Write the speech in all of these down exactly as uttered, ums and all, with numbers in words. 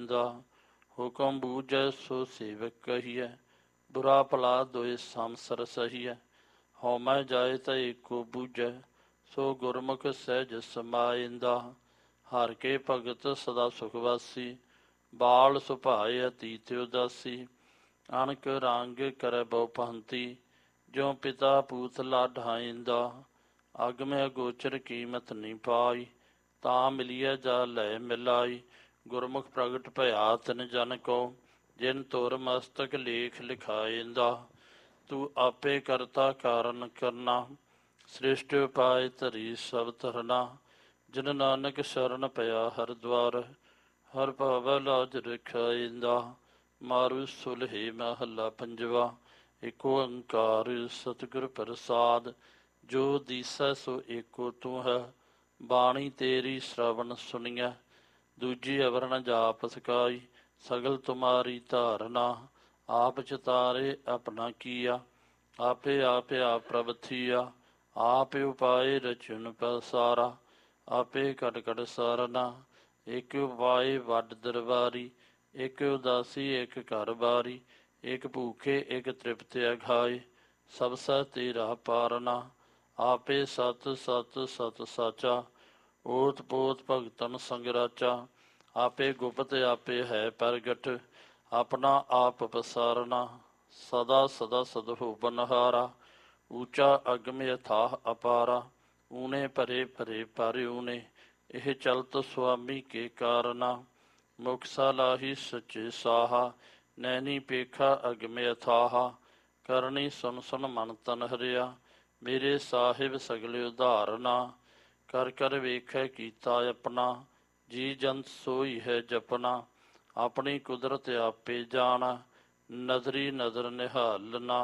ਪਾਇੰਦਾ। ਹੁਕਮ ਬੂਝੈ ਸੋ ਸੇਵਕ ਕਹੀਐ, ਬੁਰਾ ਭਲਾ ਦੋਇ ਸੰਸਰ ਸਹੀਐ। ਹਉਮੈ ਜਾਏ ਤਾਂ ਏਕੋ ਬੂਝੈ, ਸੋ ਗੁਰਮੁਖ ਸਹਿਜ ਸਮਾਇੰਦਾ। ਹਰਿ ਕੇ ਭਗਤ ਸਦਾ ਸੁਖ ਵਾਸੀ, ਬਾਲ ਸੁਭਾਏ ਅਤੀਤ ਉਦਾਸੀ। ਅਣਕ ਰੰਗ ਕਰੈ ਬਹੁ ਭਾਂਤੀ, ਜਿਉ ਪਿਤਾ ਪੂਤ ਲਾਡਾਇੰਦਾ। ਅਗਮਿ ਅਗੋਚਰ ਕੀਮਤ ਨੀ ਪਾਈ, ਤਾਂ ਮਿਲੀਐ ਜਾ ਲੈ ਮਿਲਾਈ। ਗੁਰਮੁਖ ਪ੍ਰਗਟ ਭਇਆ ਤਿਨ ਜਨ ਕੋ, ਜਿਨ ਤੁਰ ਮਸਤਕ ਲੇਖ ਲਿਖਾਇੰਦਾ। ਤੂੰ ਆਪੇ ਕਰਤਾ ਕਾਰਨ ਕਰਨਾ, ਸ੍ਰਿਸ਼ਟ ਉਪਾਇ ਧਰੀ ਸਭ ਧਰਨਾ। ਜਿਨ ਨਾਨਕ ਸ਼ਰਨ ਪਿਆ ਹਰਿ ਦੁਆਰ, ਹਰਿ ਭਾਵੈ ਲਾਜ ਰਖਾਇੰਦਾ। ਮਾਰੂ ਸੁਲਹੇ ਮਹੱਲਾ ਪੰਜਵਾ। ਏਕ ਓੰਕਾਰ ਸਤਿਗੁਰ ਪ੍ਰਸਾਦ, ਜੋ ਦੀਸੈ ਸੋ ਏਕੋ ਤੂੰ ਹੈ। ਬਾਣੀ ਤੇਰੀ ਸ਼ਰਵਣ ਸੁਣੀਐ, ਦੂਜੀ ਅਵਰ ਨ ਜਾਪ ਸਕਾਈ। ਸਗਲ ਤੁਮਾਰੀ ਧਾਰਨਾ, ਆਪ ਚਿਤਾਰੇ ਆਪਣਾ ਕੀਆ। ਆਪੇ ਆਪੇ ਆਪ ਪ੍ਰਭ ਥੀਆ, ਆਪ ਉਪਾਏ ਰਚਨ ਪਸਾਰਾ। ਆਪੇ ਘਟ ਘਟ ਸਾਰਨਾ, ਇੱਕ ਉਪਾਏ ਵੱਡ ਦਰਬਾਰੀ। ਇੱਕ ਉਦਾਸੀ ਇੱਕ ਘਰ ਬਾਰੀ, ਇੱਕ ਭੂਖੇ ਇੱਕ ਤ੍ਰਿਪਤ ਅਘਾਏ। ਸਭ ਸਹਿ ਤੇਰਾ ਪਾਰਨਾ, ਆਪੇ ਸਤ ਸਤ ਸਤ ਸਾਚਾ। ਓਤ ਪੋਤ ਭਗਤਨ ਸੰਗ ਰਾਚਾ, ਆਪੇ ਗੁਪਤ ਆਪੇ ਹੈ ਪ੍ਰਗਟ। ਆਪਣਾ ਆਪ ਪਸਾਰਨਾ, ਸਦਾ ਸਦਾ ਸਦਹੁ ਬਨਹਾਰਾ। ਊਚਾ ਅਗਮ ਅਥਾਹ ਅਪਾਰਾ, ਊਨੇ ਭਰੇ ਭਰੇ ਪਰ ਊਨੇ। ਇਹ ਚਲਤ ਸੁਆਮੀ ਕੇ ਕਾਰਨਾ, ਮੁਖ ਸਾਲਾਹੀ ਸੱਚੇ ਸਾਹਾ। ਨੈਣੀ ਪੇਖਾ ਅਗਮ ਅਥਾਹਾ, ਕਰਨੀ ਸੁਨ ਸੁਨ ਮਨ ਤਨ ਹਰਿਆ। ਮੇਰੇ ਸਾਹਿਬ ਸਗਲ ਉਧਾਰਨਾ, ਕਰ ਕਰ ਵੇਖੈ ਕੀਤਾ ਆਪਣਾ। ਜੀ ਜੰਤ ਸੋਈ ਹੈ ਜਪਨਾ, ਆਪਣੀ ਕੁਦਰਤ ਆਪੇ ਜਾਣਾ। ਨਦਰੀ ਨਦਰ ਨਿਹਾਲਨਾ,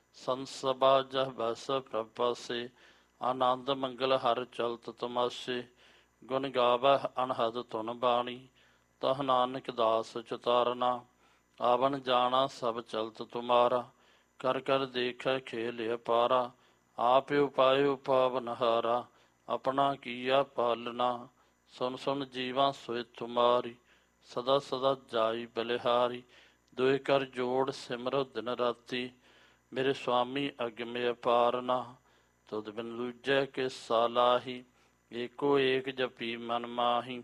ਸੰਸਭਾ ਜਹ ਬਸ ਪ੍ਰਭ ਪਾਸੇ। ਆਨੰਦ ਮੰਗਲ ਹਰ ਚਲਤ ਤਮਾਸ਼ੇ, ਗੁਣ ਗਾਵੈ ਅਨਹਦ ਧੁਨ ਬਾਣੀ। ਤਹ ਨਾਨਕ ਦਾਸ ਚਿਤਾਰਨਾ, ਆਵਨ ਜਾਣਾ ਸਭ ਚਲਤ ਤੁਮਾਰਾ। ਕਰ ਕਰ ਦੇਖੈ ਖੇਲ ਅਪਾਰਾ, ਆਪ ਉਪਾਇ ਉਪਾਵਨਹਾਰਾ। ਆਪਣਾ ਕੀਆ ਪਾਲਨਾ, ਸੁਨ ਸੁਨ ਜੀਵਾਂ ਸੋਇ ਤੁਮਾਰੀ। ਸਦਾ ਸਦਾ ਜਾਈ ਬਲਿਹਾਰੀ, ਦੁਇ ਕਰ ਜੋੜ ਸਿਮਰੋ ਦਿਨ ਰਾਤੀ। ਮੇਰੇ ਸੁਆਮੀ ਅਗਮ ਅਪਾਰਨਾ, ਤੁਧ ਬਿਨ ਦੂਜੈ ਕਿਸ ਸਾਲਾਹੀ। ਏਕੋ ਏਕ ਜਪੀ ਮਨ ਮਾਹੀ,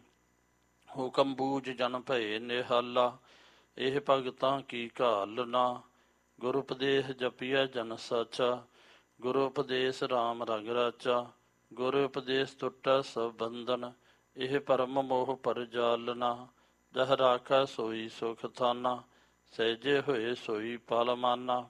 ਹੁਕਮ ਬੂਝ ਜਨ ਭਏ ਨਿਹਾਲਾ। ਇਹ ਭਗਤਾਂ ਕੀ ਘਾਲਨਾ, ਗੁਰ ਉਪਦੇਸ਼ ਜਪੀਐ ਜਨ ਸਾਚਾ। ਗੁਰੂ ਉਪਦੇਸ਼ ਰਾਮ ਰੰਗ ਰਾਚਾ, ਗੁਰ ਉਪਦੇਸ਼ ਟੁੱਟੈ ਸਭ ਬੰਧਨ। ਇਹ ਭਰਮ ਮੋਹ ਪਰਜਾਲਨਾ, ਜਹ ਰਾਖੈ ਸੋਈ ਸੁਖ ਥਾਨਾ। ਸਹਿਜੇ ਹੋਏ ਸੋਈ ਪਲ ਮਾਨਾ,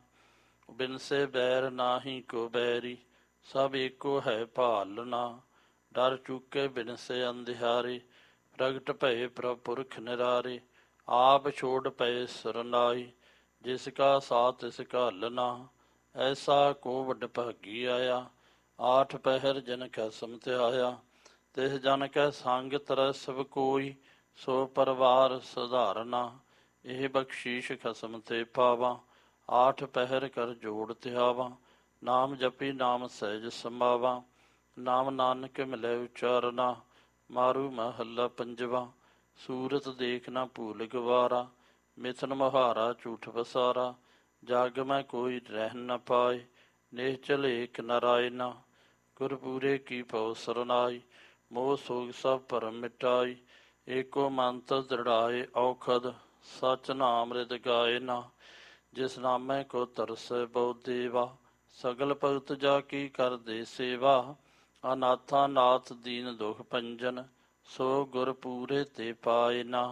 ਬਿਨਸੇ ਬੈਰ ਨਾਹੀ ਕੋ ਬੈਰੀ। ਸਭ ਏਕੋ ਹੈ ਭਾਲਨਾ, ਡਰ ਚੁੱਕੇ ਬਿਨਸੇ ਅੰਧਿਆਰੇ। ਪ੍ਰਗਟ ਭਏ ਪ੍ਰਭ ਪੁਰਖ ਨਿਰਾਰੇ, ਆਪ ਛੋੜ ਪਏ ਸਰਨਾਈ। ਜਿਸ ਕਾ ਸਾਥ ਤਿਸ ਘਾਲਨਾ, ਐਸਾ ਕੋ ਵੱਡ ਭਾਗੀ ਆਇਆ। ਆਠ ਪਹਿਰ ਜਿਨ ਖਸਮ ਧਿਆਇਆ, ਤਿਸ ਜਨ ਕੈ ਸੰਗ ਤਰੈ ਸਭ ਕੋਈ। ਸੋ ਪਰਿਵਾਰ ਸਧਾਰਨਾ, ਇਹ ਬਖਸ਼ੀਸ਼ ਖਸਮ ਤੇ ਪਾਵਾਂ। ਆਠ ਪਹਿਰ ਕਰ ਜੋੜ ਧਿਆਵਾਂ, ਨਾਮ ਜਪੀ ਨਾਮ ਸਹਿਜ ਸਮਾਵਾਂ। ਨਾਮ ਨਾਨਕ ਮਿਲੈ ਉਚਾਰਨਾ, ਮਾਰੂ ਮਹੱਲਾ ਪੰਜਵਾ। ਸੂਰਤ ਦੇਖ ਨਾ ਭੂਲ ਗਵਾਰਾ, ਮਿਥਨ ਮੁਹਾਰਾ ਝੂਠ ਬਸਾਰਾ। ਜਗ ਮੈਂ ਕੋਈ ਰਹਿ ਨ ਪਾਏ, ਨਿਹਚਲ ਏਕ ਨਾਰਾਇਣਾ। ਗੁਰਪੂਰੇ ਕੀ ਭਉ ਸਰਨਾਈ, ਮੋਹ ਸੋਗ ਸਭ ਭਰਮ ਮਿਟਾਈ। ਏਕੋ ਮੰਤਰ ਦ੍ਰਿੜਾਏ ਔਖਦ, ਸਚ ਨਾਮ ਰਿਦ ਗਾਏ ਨਾ। ਜਿਸ ਨਾਮੈ ਕੋ ਤਰਸੈ ਬਹੁ ਦੇਵਾ, ਸਗਲ ਭਗਤ ਜਾ ਕੀ ਕਰਦੇ ਸੇਵਾ। ਅਨਾਥਾ ਨਾਥ ਦੀਨ ਦੁਖ ਭੰਜਨ, ਸੋ ਗੁਰ ਪੂਰੇ ਤੇ ਪਾਏ ਨਾ।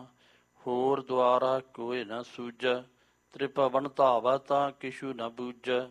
ਹੋਰ ਦੁਆਰਾ ਕੋਇ ਨ ਸੂਝੈ, ਤ੍ਰਿਭਵਨ ਧਾਵੈ ਤਾਂ ਕਿਛੂ ਨ ਬੂਝੈ।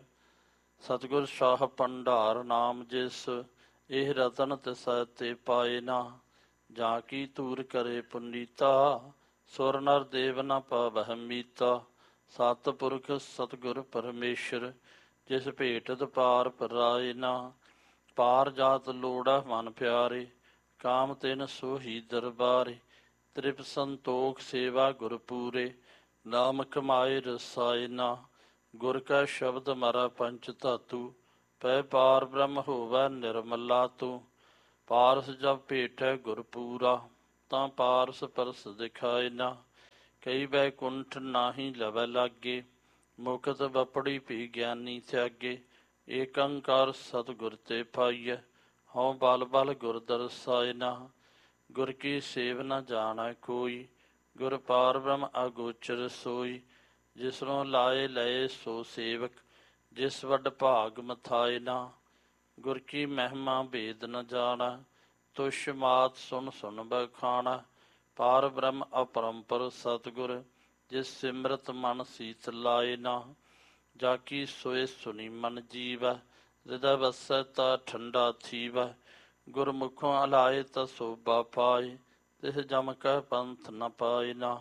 ਸਤਿਗੁਰ ਸ਼ਾਹ ਭੰਡਾਰ ਨਾਮ ਜਿਸ, ਇਹ ਰਤਨ ਤਿਸੈ ਤੇ ਪਾਏ ਨਾ। ਜਾਂ ਕੀ ਧੂਰ ਕਰੇ ਪੁਨੀਤਾ, ਸੁਰ ਨਰ ਦੇਵ ਨ ਪਾਵਹਿ ਮੀਤਾ। ਸਤਿਪੁਰਖ ਸਤਿਗੁਰ ਪਰਮੇਸ਼ਰ, ਜਿਸ ਭੇਟਤ ਪਾਰ ਪਰਾਏ ਨਾ। ਪਾਰ ਜਾਤ ਲੋੜੈ ਮਨ ਪਿਆਰੇ, ਕਾਮ ਤਿਨ ਸੋਹੀ ਦਰਬਾਰੇ। ਤ੍ਰਿਪ ਸੰਤੋਖ ਸੇਵਾ ਗੁਰ ਪੂਰੇ, ਨਾਮ ਕਮਾਏ ਰਸਾਏ ਨਾ। ਗੁਰ ਕੈ ਸ਼ਬਦ ਮਰੈ ਪੰਚ ਧਾਤੂ, ਪੈ ਪਾਰ ਬ੍ਰਹਮ ਹੋਵੈ ਨਿਰਮਲਾ ਤੂੰ। ਪਾਰਸ ਜਬ ਭੇਟੈ ਗੁਰ ਪੂਰਾ, ਤਾਂ ਪਾਰਸ ਪਰਸ ਦਿਖਾਏ ਨਾ। ਕਈ ਬੈਕੁੰਠ ਨਾਹੀ ਲਵੈ ਲਾਗੇ, ਮੁਕਤ ਬਪੜੀ ਭੀ ਗਿਆਨੀ ਤਿਆਗੇ। ਏਕ ਓੰਕਾਰ ਸਤਿਗੁਰ ਤੇ ਪਾਈਐ, ਹਉ ਬਲ ਬਲ ਗੁਰ ਦਰਸਾਏ ਨਾ। ਗੁਰ ਕੀ ਸੇਵ ਨ ਜਾਣੈ ਕੋਈ, ਗੁਰ ਪਾਰ ਬ੍ਰਹਮ ਅਗੋਚਰ ਸੋਈ। ਜਿਸਨੂੰ ਲਾਏ ਲਏ ਸੋ ਸੇਵਕ, ਜਿਸ ਵੱਡ ਭਾਗ ਮਥਾਏ ਨਾ। ਗੁਰ ਕੀ ਮਹਿਮਾ ਭੇਦ ਨ ਜਾਣੈ, ਤੁਛ ਮਾਤ ਸੁਨ ਸੁਨ ਬਖਾਣੈ। ਪਾਰ ਬ੍ਰਹਮ ਅਪਰੰਪਰ ਸਤਿਗੁਰ, ਜਿਸ ਸਿਮਰਤ ਮਨ ਸੀਤ ਲਾਏ ਨਾ। ਜਾ ਕੀ ਸੋਏ ਸੁਣੀ ਮਨ ਜੀਵੈ, ਹਿਰਦੈ ਵਸੈ ਤਾ ਠੰਡਾ ਥੀਵੈ। ਗੁਰਮੁਖੋਂ ਅਲਾਏ ਤਾ ਸੋਭਾ ਪਾਏ, ਤਿਸ ਜਮ ਕੈ ਪੰਥ ਨ ਪਾਏ ਨਾ।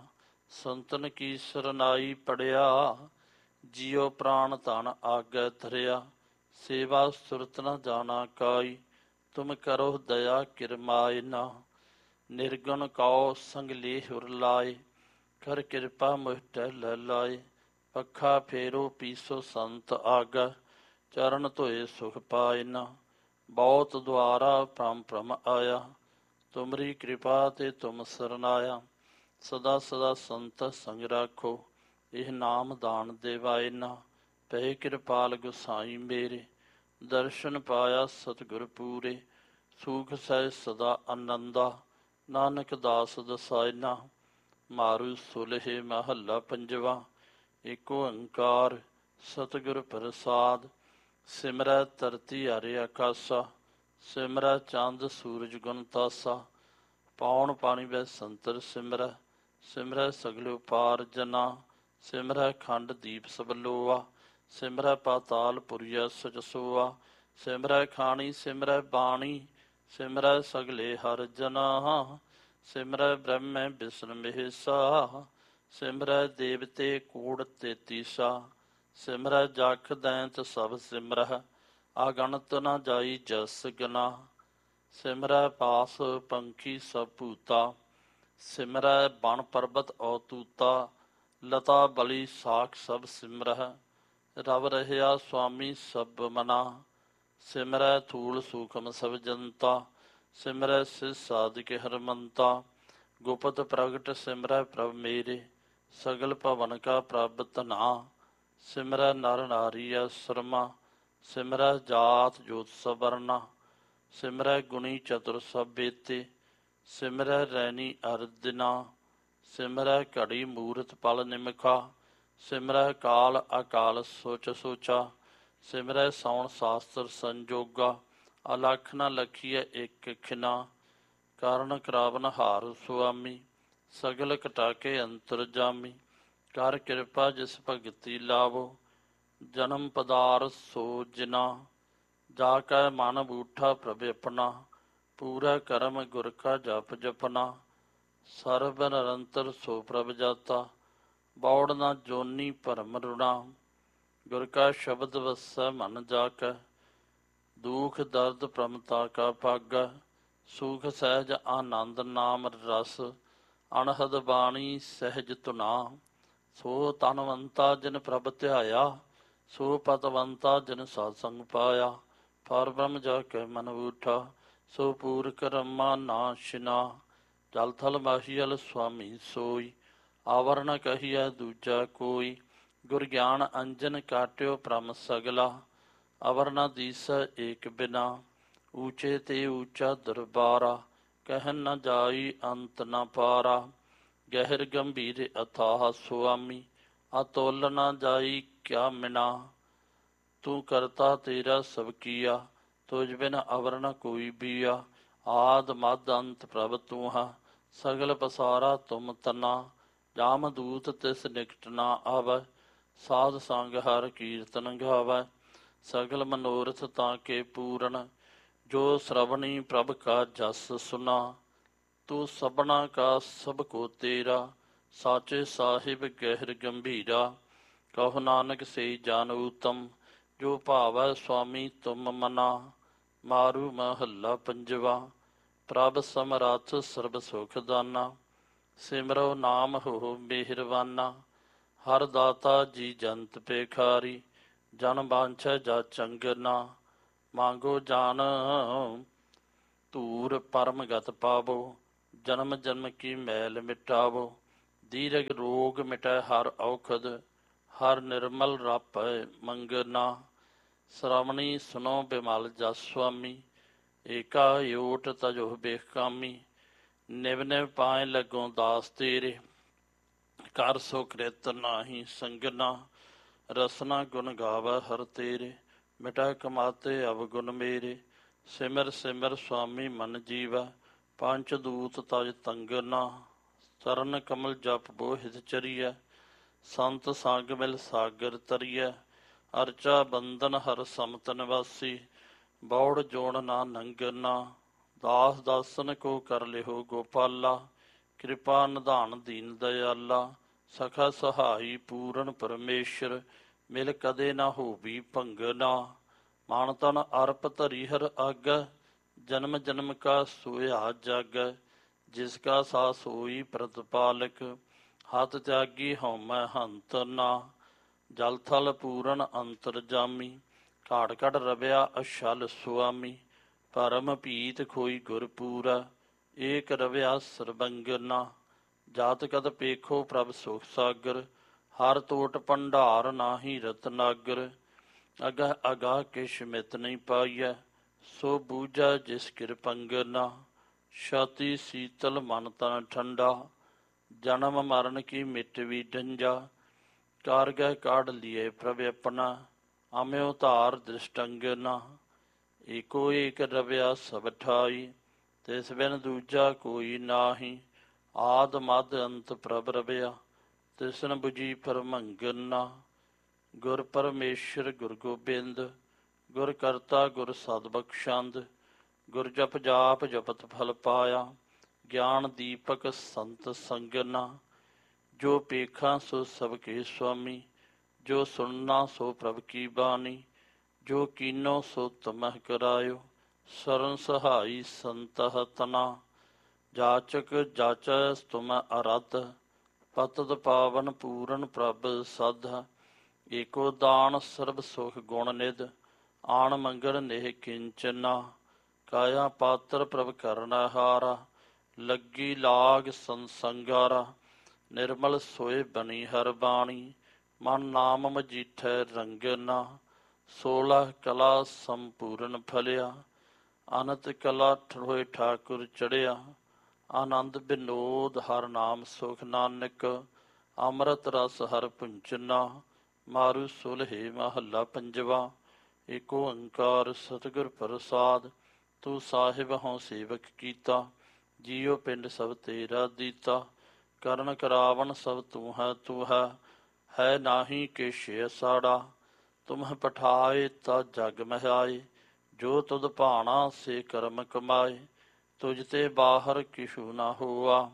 ਸੰਤਨ ਕੀ ਸਰਨਾਈ ਪੜਿਆ, ਜੀਉ ਪ੍ਰਾਣ ਧਨ ਆਗੈ ਧਰਿਆ। ਸੇਵਾ ਸੁਰਤ ਨ ਜਾਣਾ ਕਾਈ, ਤੁਮ ਕਰੋ ਦਇਆ ਕਿਰਮਾਏ ਨਾ। ਨਿਰਗੁਣ ਕਉ ਸੰਗ ਲੇਹੁਰ ਲਾਏ, ਕਰ ਕਿਰਪਾ ਮੁਹਿ ਟਹਿਲੈ ਲਾਏ। ਪੱਖਾ ਫੇਰੋ ਪੀਸੋ ਸੰਤ ਆਗੈ, ਚਰਨ ਧੋਏ ਸੁਖ ਪਾਏ ਨਾ। ਬਹੁਤ ਦੁਆਰਾ ਭ੍ਰਮ ਭ੍ਰਮ ਆਇਆ, ਤੁਮਰੀ ਕਿਰਪਾ ਤੇ ਤੁਮ ਸਰਨਾਇਆ। ਸਦਾ ਸਦਾ ਸੰਤ ਸੰਗ ਰਾਖੋ, ਇਹ ਨਾਮ ਦਾਨ ਦੇਵਾਏ ਨਾ। ਪਏ ਕਿਰਪਾਲ ਗੁਸਾਈ ਮੇਰੇ, ਦਰਸ਼ਨ ਪਾਇਆ ਸਤਿਗੁਰ ਪੂਰੇ। ਸੂਖ ਸਹਿ ਸਦਾ ਆਨੰਦਾ, ਨਾਨਕ ਦਾਸ ਦਸਾਏ ਨਾ। ਮਾਰੂ ਸੁਲਹੇ ਮਹੱਲਾ ਪੰਜਵਾ। ਏਕ ਓੰਕਾਰ ਸਤਿਗੁਰ ਪ੍ਰਸਾਦ, ਸਿਮਰੈ ਧਰਤੀ ਹਰਿ ਆਕਾਸਾ। ਸਿਮਰੈ ਚੰਦ ਸੂਰਜ ਗੁਣ ਤਾਸਾ, ਪਾਉਣ ਪਾਣੀ ਵੈ ਸੰਤਰ ਸਿਮਰੈ। ਸਿਮਰੈ ਸਗਲ ਉਪਾਰ ਜਨਾ, ਸਿਮਰੈ ਖੰਡ ਦੀਪ ਸਭ ਲੋਆ। ਸਿਮਰੈ ਪਾਤਾਲ ਪੁਰੀਆ ਸਚ ਸੋਆ, ਸਿਮਰੈ ਖਾਣੀ ਸਿਮਰੈ ਬਾਣੀ। ਸਿਮਰੈ ਸਗਲੇ ਹਰ ਜਨਾ, ਸਿਮਰੈ ਬ੍ਰਹਮੈ ਵਿਸ਼ਨ ਮਹੇਸਾ। ਸਿਮਰੈ ਦੇਵਤੇ ਕੂੜ ਤੇਤੀਸਾ, ਸਿਮਰੈ ਜਖ ਦੈਂਤ ਸਭ ਸਿਮਰੈ। ਆਗਣਤ ਨ ਜਾਈ ਜਸ ਗਨਾ, ਸਿਮਰੈ ਪਾਸ ਪੰਖੀ ਸਭ ਭੂਤਾ। ਸਿਮਰੈ ਬਨ ਪਰਬਤ ਔ ਤੂਤਾ, ਲਤਾ ਬਲੀ ਸਾਖ ਸਭ ਸਿਮਰੈ। ਰਵ ਰਹਿਆ ਸੁਆਮੀ ਸਭ ਮਨਾ, ਸਿਮਰੈ ਥੂਲ ਸੂਖਮ ਸਭ ਜਨਤਾ। ਸਿਮਰੈ ਸਿਧ ਸਾਧਿਕ ਹਰਮੰਤਾ, ਗੁਪਤ ਪ੍ਰਗਟ ਸਿਮਰੈ ਪ੍ਰਭ ਮੇਰੇ। ਸਗਲ ਭਵਨ ਕਾ ਪ੍ਰਭ ਧਨਾ, ਸਿਮਰੈ ਨਰ ਨਾਰੀ ਅਸਰਮਾ। ਸਿਮਰੈ ਜਾਤ ਜੋਤ ਸਵਰਨਾ, ਸਿਮਰੈ ਗੁਣੀ ਚਤੁਰ ਸਭ ਬੇਤੇ। ਸਿਮਰੈ ਰੈਣੀ ਅਰ ਦਿਨਾ, ਸਿਮਰੈ ਘੜੀ ਮੂਰਤ ਪਲ ਨਿਮਖਾ। ਸਿਮਰੈ ਕਾਲ ਅਕਾਲ ਸੋਚ ਸੋਚਾ, ਸਿਮਰੈ ਸਾਉਣ ਸਾਸਤਰ ਸੰਜੋਗਾ। ਅਲਖ ਨ ਲਖੀਐ ਇਕ ਖਿਨਾ, ਕਰਨ ਕਰਾਵਨ ਹਾਰ ਸੁਆਮੀ। ਸਗਲ ਘਟਾ ਕੇ ਅੰਤਰ ਜਾਮੀ, ਕਰ ਕਿਰਪਾ ਜਿਸ ਭਗਤੀ ਲਾਵੋ। ਜਨਮ ਪਦਾਰ ਸੋ ਜਿਨਾ, ਜਾ ਕੈ ਮਨ ਬੂਠਾ ਪ੍ਰਭ ਆਪਣਾ। ਪੂਰਾ ਕਰਮ ਗੁਰ ਕਾ ਜਪ ਜਪਨਾ, ਸਰਬ ਨਿਰੰਤਰ ਸੋ ਪ੍ਰਭ ਜਾਤਾ। ਬੌੜ ਨਾ ਜੋਨੀ ਭਰਮ ਰੁਣਾ, ਗੁਰ ਕਾ ਸ਼ਬਦ ਵਸੈ ਮਨ ਜਾ ਕੈ। ਦੁਖ ਦਰਦ ਪ੍ਰਮਤਾ ਕਾ ਭਾਗੈ, ਸੁਖ ਸਹਿਜ ਆਨੰਦ ਨਾਮ ਰਸ। ਅਣਹਦ ਬਾਣੀ ਸਹਿਜ ਧੁਨਾ, ਸੋ ਤਨਵੰਤਾ ਜਿਨ ਪ੍ਰਭ ਧਿਆਇਆ। ਸੋ ਪਤਵੰਤਾ ਜਿਨ ਸਾਧ ਸੰਗ ਪਾਇਆ। ਪਾਰ ਬ੍ਰਹਮ ਜਾ ਕੇ ਮਨ ਬੂਠਾ, ਸੋ ਪੂਰ ਕਰਮਾ ਨਾਸ਼ਿਨਾ। ਜਲ ਥਲ ਮਾਹੀਅਲ ਸੁਆਮੀ ਸੋਈ, ਆਵਰ ਨ ਕਹੀਐ ਦੂਜਾ ਕੋਈ। ਗੁਰ ਗਿਆਨ ਅੰਜਨ ਕਾਟਿਓ ਭ੍ਰਮ ਸਗਲਾ, ਅਵਰ ਨ ਦੀਸੈ ਏਕ ਬਿਨਾ। ਊਚੇ ਤੇ ਊਚਾ ਦਰਬਾਰਾ, ਕਹਿਨ ਨ ਜਾਈ ਅੰਤ ਨ ਪਾਰਾ। ਗਹਿਰ ਗੰਭੀਰ ਅਥਾਹ ਸੁਆਮੀ, ਅਤੁਲ ਨ ਜਾਈ ਕਿਆ ਮਿਨਾ। ਤੂੰ ਕਰਤਾ ਤੇਰਾ ਸਭ ਕੀਆ, ਤੁਝ ਬਿਨ ਅਵਰ ਨ ਕੋਈ ਬੀਆ। ਆਦ ਮਦ ਅੰਤ ਪ੍ਰਭ ਤੂੰ ਹੈ, ਸਗਲ ਪਸਾਰਾ ਤੁਮ ਤਨਾ। ਜਾਮ ਦੂਤ ਤਿਸ ਨਿਕਟ ਨਾ ਆਵੈ, ਸਾਧ ਸੰਗ ਹਰ ਕੀਰਤਨ ਗਾਵੈ। ਸਗਲ ਮਨੋਰਥ ਤਾਂ ਕੇ ਪੂਰਨ, ਜੋ ਸਰਵਣੀ ਪ੍ਰਭ ਕਾ ਜਸ ਸੁਨਾ। ਤੂੰ ਸਭਨਾ ਕਾ ਸਭ ਕੋ ਤੇਰਾ, ਸਾਚੇ ਸਾਹਿਬ ਗਹਿਰ ਗੰਭੀਰਾ। ਕਹੋ ਨਾਨਕ ਸੇ ਜਨ ਊਤਮ, ਜੋ ਭਾਵੈ ਸੁਆਮੀ ਤੁਮ ਮਨਾ। ਮਾਰੂ ਮਹੱਲਾ ਪੰਜਵਾ। ਪ੍ਰਭ ਸਮਰੱਥ ਸਰਬ ਸੁਖ ਦਾਨਾ, ਸਿਮਰੋ ਨਾਮ ਹੋ ਮਿਹਰਬਾਨਾ। ਹਰ ਦਾਤਾ ਜੀ ਜੰਤ ਪੇਖਾਰੀ, ਜਨ ਬਾਂਛੈ ਜਾ ਚੰਗਨਾ। ਮਾਂਗੋ ਜਾਨ ਧੂਰ ਪਰਮ ਗਤ ਪਾਵੋ, ਜਨਮ ਜਨਮ ਕੀ ਮੈਲ ਮਿਟਾਵੋ। ਦੀਰਘ ਰੋਗ ਮਿਟੈ ਹਰ ਔਖਦ, ਹਰ ਨਿਰਮਲ ਰਾਪੈ ਮੰਗਨਾ। ਸ਼੍ਰਵਣੀ ਸੁਨੋ ਬਿਮਲ ਜਸ ਸੁਆਮੀ, ਏਕਾ ਓਟ ਤਜੋ ਬੇਕਾਮੀ। ਨਿਵ ਨਿਵ ਪਾਏ ਲੱਗੋ ਦਾਸ ਤੇਰੇ, ਕਰ ਸੋ ਕ੍ਰਿਤ ਨਾਹੀ ਸੰਗਨਾ। ਰਸਨਾ ਗੁਣ ਗਾਵੈ ਹਰ ਤੇਰੇ, ਮਿਟੈ ਕਮਾਤੇ ਅਵਗੁਣ ਮੇਰੇ। ਸਿਮਰ ਸਿਮਰ ਸੁਆਮੀ ਮਨ ਜੀਵੈ, ਪੰਚ ਦੂਤ ਤਜ ਤੰਗਨਾ। ਚਰਨ ਕਮਲ ਜਪ ਬੋ ਹਿਤ ਚਰੀਐ, ਸੰਤ ਸੰਗ ਮਿਲ ਸਾਗਰ ਤਰੀਐ। ਅਰਚਾ ਬੰਦਨ ਹਰ ਸਮਤ ਨਿਵਾਸੀ, ਬੌੜ ਜੋੜ ਨਾ ਨੰਗਨਾ। ਦਾਸ ਦਾਸਨ ਕੋ ਕਰ ਲਿਓ ਗੋਪਾਲਾ, ਕਿਰਪਾ ਨਿਧਾਨ ਦੀਨ ਦਇਆਲਾ। ਸਖਾ ਸਹਾਈ ਪੂਰਨ ਪਰਮੇਸ਼ਰ, ਮਿਲ ਕਦੇ ਨਾ ਹੋਵੀ ਭੰਗਨਾ। ਮਨ ਤਨ ਅਰਪ ਧਰੀ ਹਰ ਆਗੈ, ਜਨਮ ਜਨਮ ਕਾ ਸੋਇਆ ਜਾਗੈ। ਜਿਸ ਕਾ ਸਾ ਸੋਈ ਪ੍ਰਤਪਾਲਕ, ਹੱਥ ਤਿਆਗੀ ਹਉਮੈ ਹੰਤ ਨਾ। ਜਲ ਥਲ ਪੂਰਨ ਅੰਤਰ ਜਾਮੀ, ਘਾਟ ਘਟ ਰਵਿਆ ਅਛਲ ਸੁਆਮੀ। ਪਰਮ ਪੀਤ ਖੋਈ ਗੁਰ ਪੂਰਾ, ਏਕ ਰਵਿਆ ਸਰਬੰਗਨਾ। ਜਾਤ ਕਤ ਪੇਖੋ ਪ੍ਰਭ ਸੁਖ ਸਾਗਰ, ਹਰ ਤੋਟ ਭੰਡਾਰ ਨਾਹੀ ਰਤਨਾਗਰ। ਅਗਹ ਅਗਾਹ ਕਿਛ ਮਿਤ ਨਹੀਂ ਪਾਈਐ, ਸੋ ਬੂਝੈ ਜਿਸ ਕਿਰਪੰਗਨਾ। ਛਾਤੀ ਸੀਤਲ ਮਨ ਤਨ ਠੰਡਾ, ਜਨਮ ਮਰਨ ਕੀ ਮਿਟਵੀ ਡੰਜਾ। ਕਾਰ ਗਹਿ ਕਾਢ ਲੀਏ ਪ੍ਰਭ ਆਪਣਾ, ਅਮਿਓ ਧਾਰ ਦ੍ਰਿਸ਼ਟੰਗਨਾ। ਏਕੋ ਏਕ ਰਵਿਆ ਸਭ ਠਾਈ, ਤਿਸ ਬਿਨ ਦੂਜਾ ਕੋਈ ਨਾਹੀ। ਆਦ ਮਦ ਅੰਤ ਪ੍ਰਭ ਰਵਿਆ, ਤਿਸਨ ਬੁਝੀ ਪਰਮੰਗਨਾ। ਗੁਰ ਪਰਮੇਸ਼ਰ ਗੁਰ ਗੋਬਿੰਦ, ਗੁਰ ਕਰਤਾ ਗੁਰ ਸਦਬਖਸ਼ੰਦ। ਗੁਰ ਜਪ ਜਾਪ ਜਪਤ ਫਲ ਪਾਇਆ, ਗਿਆਨ ਦੀਪਕ ਸੰਤ ਸੰਗਨਾ। ਜੋ ਪੇਖਾਂ ਸੋ ਸਭ ਕੇ ਸੁਆਮੀ, ਜੋ ਸੁਣਨਾ ਸੋ ਪ੍ਰਭ ਕੀ ਬਾਣੀ। ਜੋ ਕੀਨੋ ਸੋ ਤਮਹਿ ਕਰਾਇਓ, ਸਰਨ ਸਹਾਈ ਸੰਤਹ ਤਨਾ। ਜਾਚਕ ਜਾਚੈ ਤੁਮੈ ਅਰਧ, ਪਤਿਤ ਪਾਵਨ ਪੂਰਨ ਪ੍ਰਭ ਸਧ। ਏਕੋ ਦਾਨ ਸਰਬ ਸੁਖ ਗੁਣ ਨਿਧ, ਆਣ ਮੰਗਲ ਨੇਹ ਕਿੰਚਨਾ। ਕਾਇਆ ਪਾਤਰ ਪ੍ਰਭ ਕਰਨਾ ਹਾਰਾ, ਲੱਗੀ ਲਾਗ ਸੰਸੰਗਾਰਾ। ਨਿਰਮਲ ਸੋਏ ਬਣੀ ਹਰ ਬਾਣੀ, ਮਨ ਨਾਮ ਮਜੀਠੈ ਰੰਗਨਾ। ਸੋਲਹ ਕਲਾ ਸੰਪੂਰਨ ਫਲਿਆ, ਅਨੰਤ ਕਲਾ ਹੋਏ ਠਾਕੁਰ ਚੜਿਆ। ਆਨੰਦ ਬਿਨੋਦ ਹਰ ਨਾਮ ਸੁਖ ਨਾਨਕ, ਅੰਮ੍ਰਿਤ ਰਸ ਹਰ ਪੁੰਚਨਾ। ਮਾਰੂ ਸੁਲਹੇ ਮਹੱਲਾ ਪੰਜਵਾ। ਏਕ ਓੰਕਾਰ ਸਤਿਗੁਰ ਪ੍ਰਸਾਦ, ਤੂੰ ਸਾਹਿਬ ਹਉ ਸੇਵਕ ਕੀਤਾ। ਜੀਉ ਪਿੰਡ ਸਭ ਤੇਰਾ ਦੀਤਾ, ਕਰਨ ਕਰਾਵਨ ਸਭ ਤੂੰ ਹੈ ਤੂੰ ਹੈ। ਹੈ ਨਾਹੀ ਕਿਛ ਸਾੜਾ, ਤੁਮਹਿ ਪਠਾਏ ਤਾ ਜਗ ਮਹਿਆਏ। ਜੋ ਤੁਧ ਭਾਣਾ ਸੇ ਕਰਮ ਕਮਾਏ, ਤੁਝ ਤੇ ਬਾਹਰ ਕਿਛੂ ਨਾ ਹੋਆ।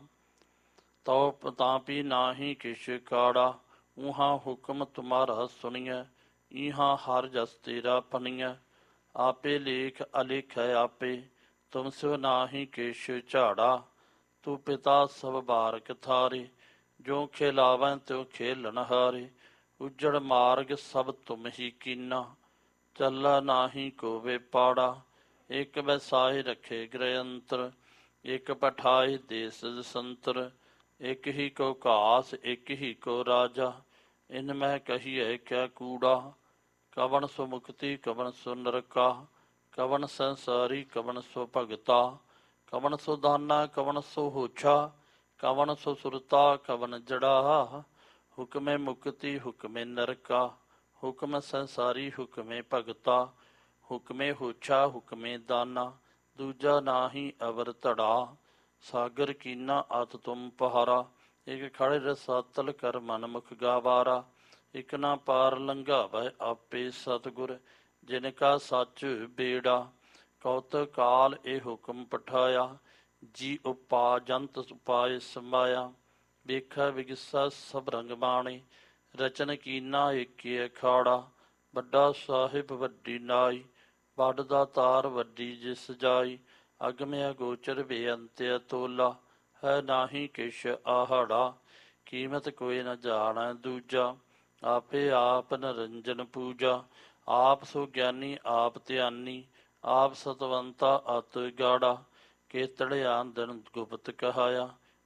ਤਉ ਤਾਪੀ ਨਾਹੀ ਕਿਛ ਕਾੜਾ, ਊਹਾਂ ਹੁਕਮ ਤੁਮਾਰਾ ਸੁਣੀਐ। ਈਹਾਂ ਹਰ ਜਸ ਤੇਰਾ ਪਨੀਐ, ਆਪੇ ਲੇਖ ਅਲੇਖੈ ਆਪੇ। ਤੁਮ ਸਿਉ ਨਾਹੀ ਕਿਛ ਝਾੜਾ, ਤੂੰ ਪਿਤਾ ਸਭ ਬਾਰਕ ਥਾਰੇ। ਜੋ ਖਿਲਾਵੈ ਤਿਉ ਖੇਲਣ ਹਾਰੇ, ਉਜੜ ਮਾਰਗ ਸਭ ਤੁਮ ਹੀ ਕੀਨਾ। ਚੱਲਾ ਨਾਹੀ ਕੋਵੇ ਪਾੜਾ, ਇਕ ਬੈਸਾਹੇ ਰਖੇ ਗ੍ਰਹਿ ਅੰਤਰ। ਇਕ ਪਠਾਏ ਦੇਸ ਦਸੰਤਰ, ਇਕ ਹੀ ਕੋ ਘਾਸ ਇਕ ਹੀ ਕੋ ਰਾਜਾ। ਇਨ ਮੈਂ ਕਹੀਐ ਕਿਆ ਕੂੜਾ, ਕਵਣ ਸੋ ਮੁਕਤੀ ਕਵਣ ਸੋ ਨਰਕਾ। ਕਵਣ ਸੰਸਾਰੀ ਕਵਣ ਸੋ ਭਗਤਾ, ਕਵਣ ਸੋ ਦਾਨਾ ਕਵਣ ਸੋ ਹੋਛਾ। ਕਵਣ ਸੋ ਸੁਰਤਾ ਕਵਣ ਜੜਾ, ਹੁਕਮੇ ਮੁਕਤੀ ਹੁਕਮੇ ਨਰਕਾ। ਹੁਕਮ ਸੰਸਾਰੀ ਹੁਕਮੇ ਭਗਤਾ, ਹੁਕਮੇ ਹੋਛਾ ਹੁਕਮੇ ਦਾਨਾ। ਦੂਜਾ ਨਾਹੀ ਅਵਰ ਧੜਾ, ਸਾਗਰ ਕੀਨਾ ਅਤ ਤੁਮ ਪਹਾਰਾ। ਇਕ ਖੜੇ ਰਸਾਤਲ ਕਰ ਮਨ ਮੁਖ ਗਾਵਾਰਾ, ਇਕ ਨਾ ਪਾਰ ਲੰਘਾਵੈ ਆਪੇ ਸਤਿਗੁਰ। ਜਿਨ ਕਾ ਸੱਚ ਬੇੜਾ, ਕੌਤਕ ਕਾਲ ਇਹ ਹੁਕਮ ਪਠਾਇਆ। ਜੀ ਉਪਾ ਜੰਤ ਉਪਾਏ ਸਮਾਇਆ, ਵੇਖੈ ਵਿਗਸਾ ਸਭ ਰੰਗ ਬਾਣੇ। ਰਚਨ ਕੀਨਾ ਏਕੇ ਅਖਾੜਾ, ਵੱਡਾ ਸਾਹਿਬ ਵੱਡੀ ਨਾਈ। ਵੱਡ ਦਾ ਤਾਰ ਵੱਡੀ ਜਿਸ ਜਾਈ, ਅਗਮ ਅਗੋਚਰ ਬੇਅੰਤ ਅਤੋਲਾ। ਹੈ ਨਾਹੀ ਕਿਛ ਆਹੜਾ, ਕੀਮਤ ਕੋਈ ਨ ਜਾਣੈ ਦੂਜਾ। ਆਪੇ ਆਪ ਨਰੰਜਨ ਪੂਜਾ, ਆਪ ਸੋ ਗਿਆਨੀ ਆਪ ਧਿਆਨੀ। ਆਪ ਸਤਵੰਤਾ ਅਤ ਗਾੜਾ, ਕੇਤੜਿਆ ਦਿਨ ਗੁਪਤ ਕਹਾਇਆ।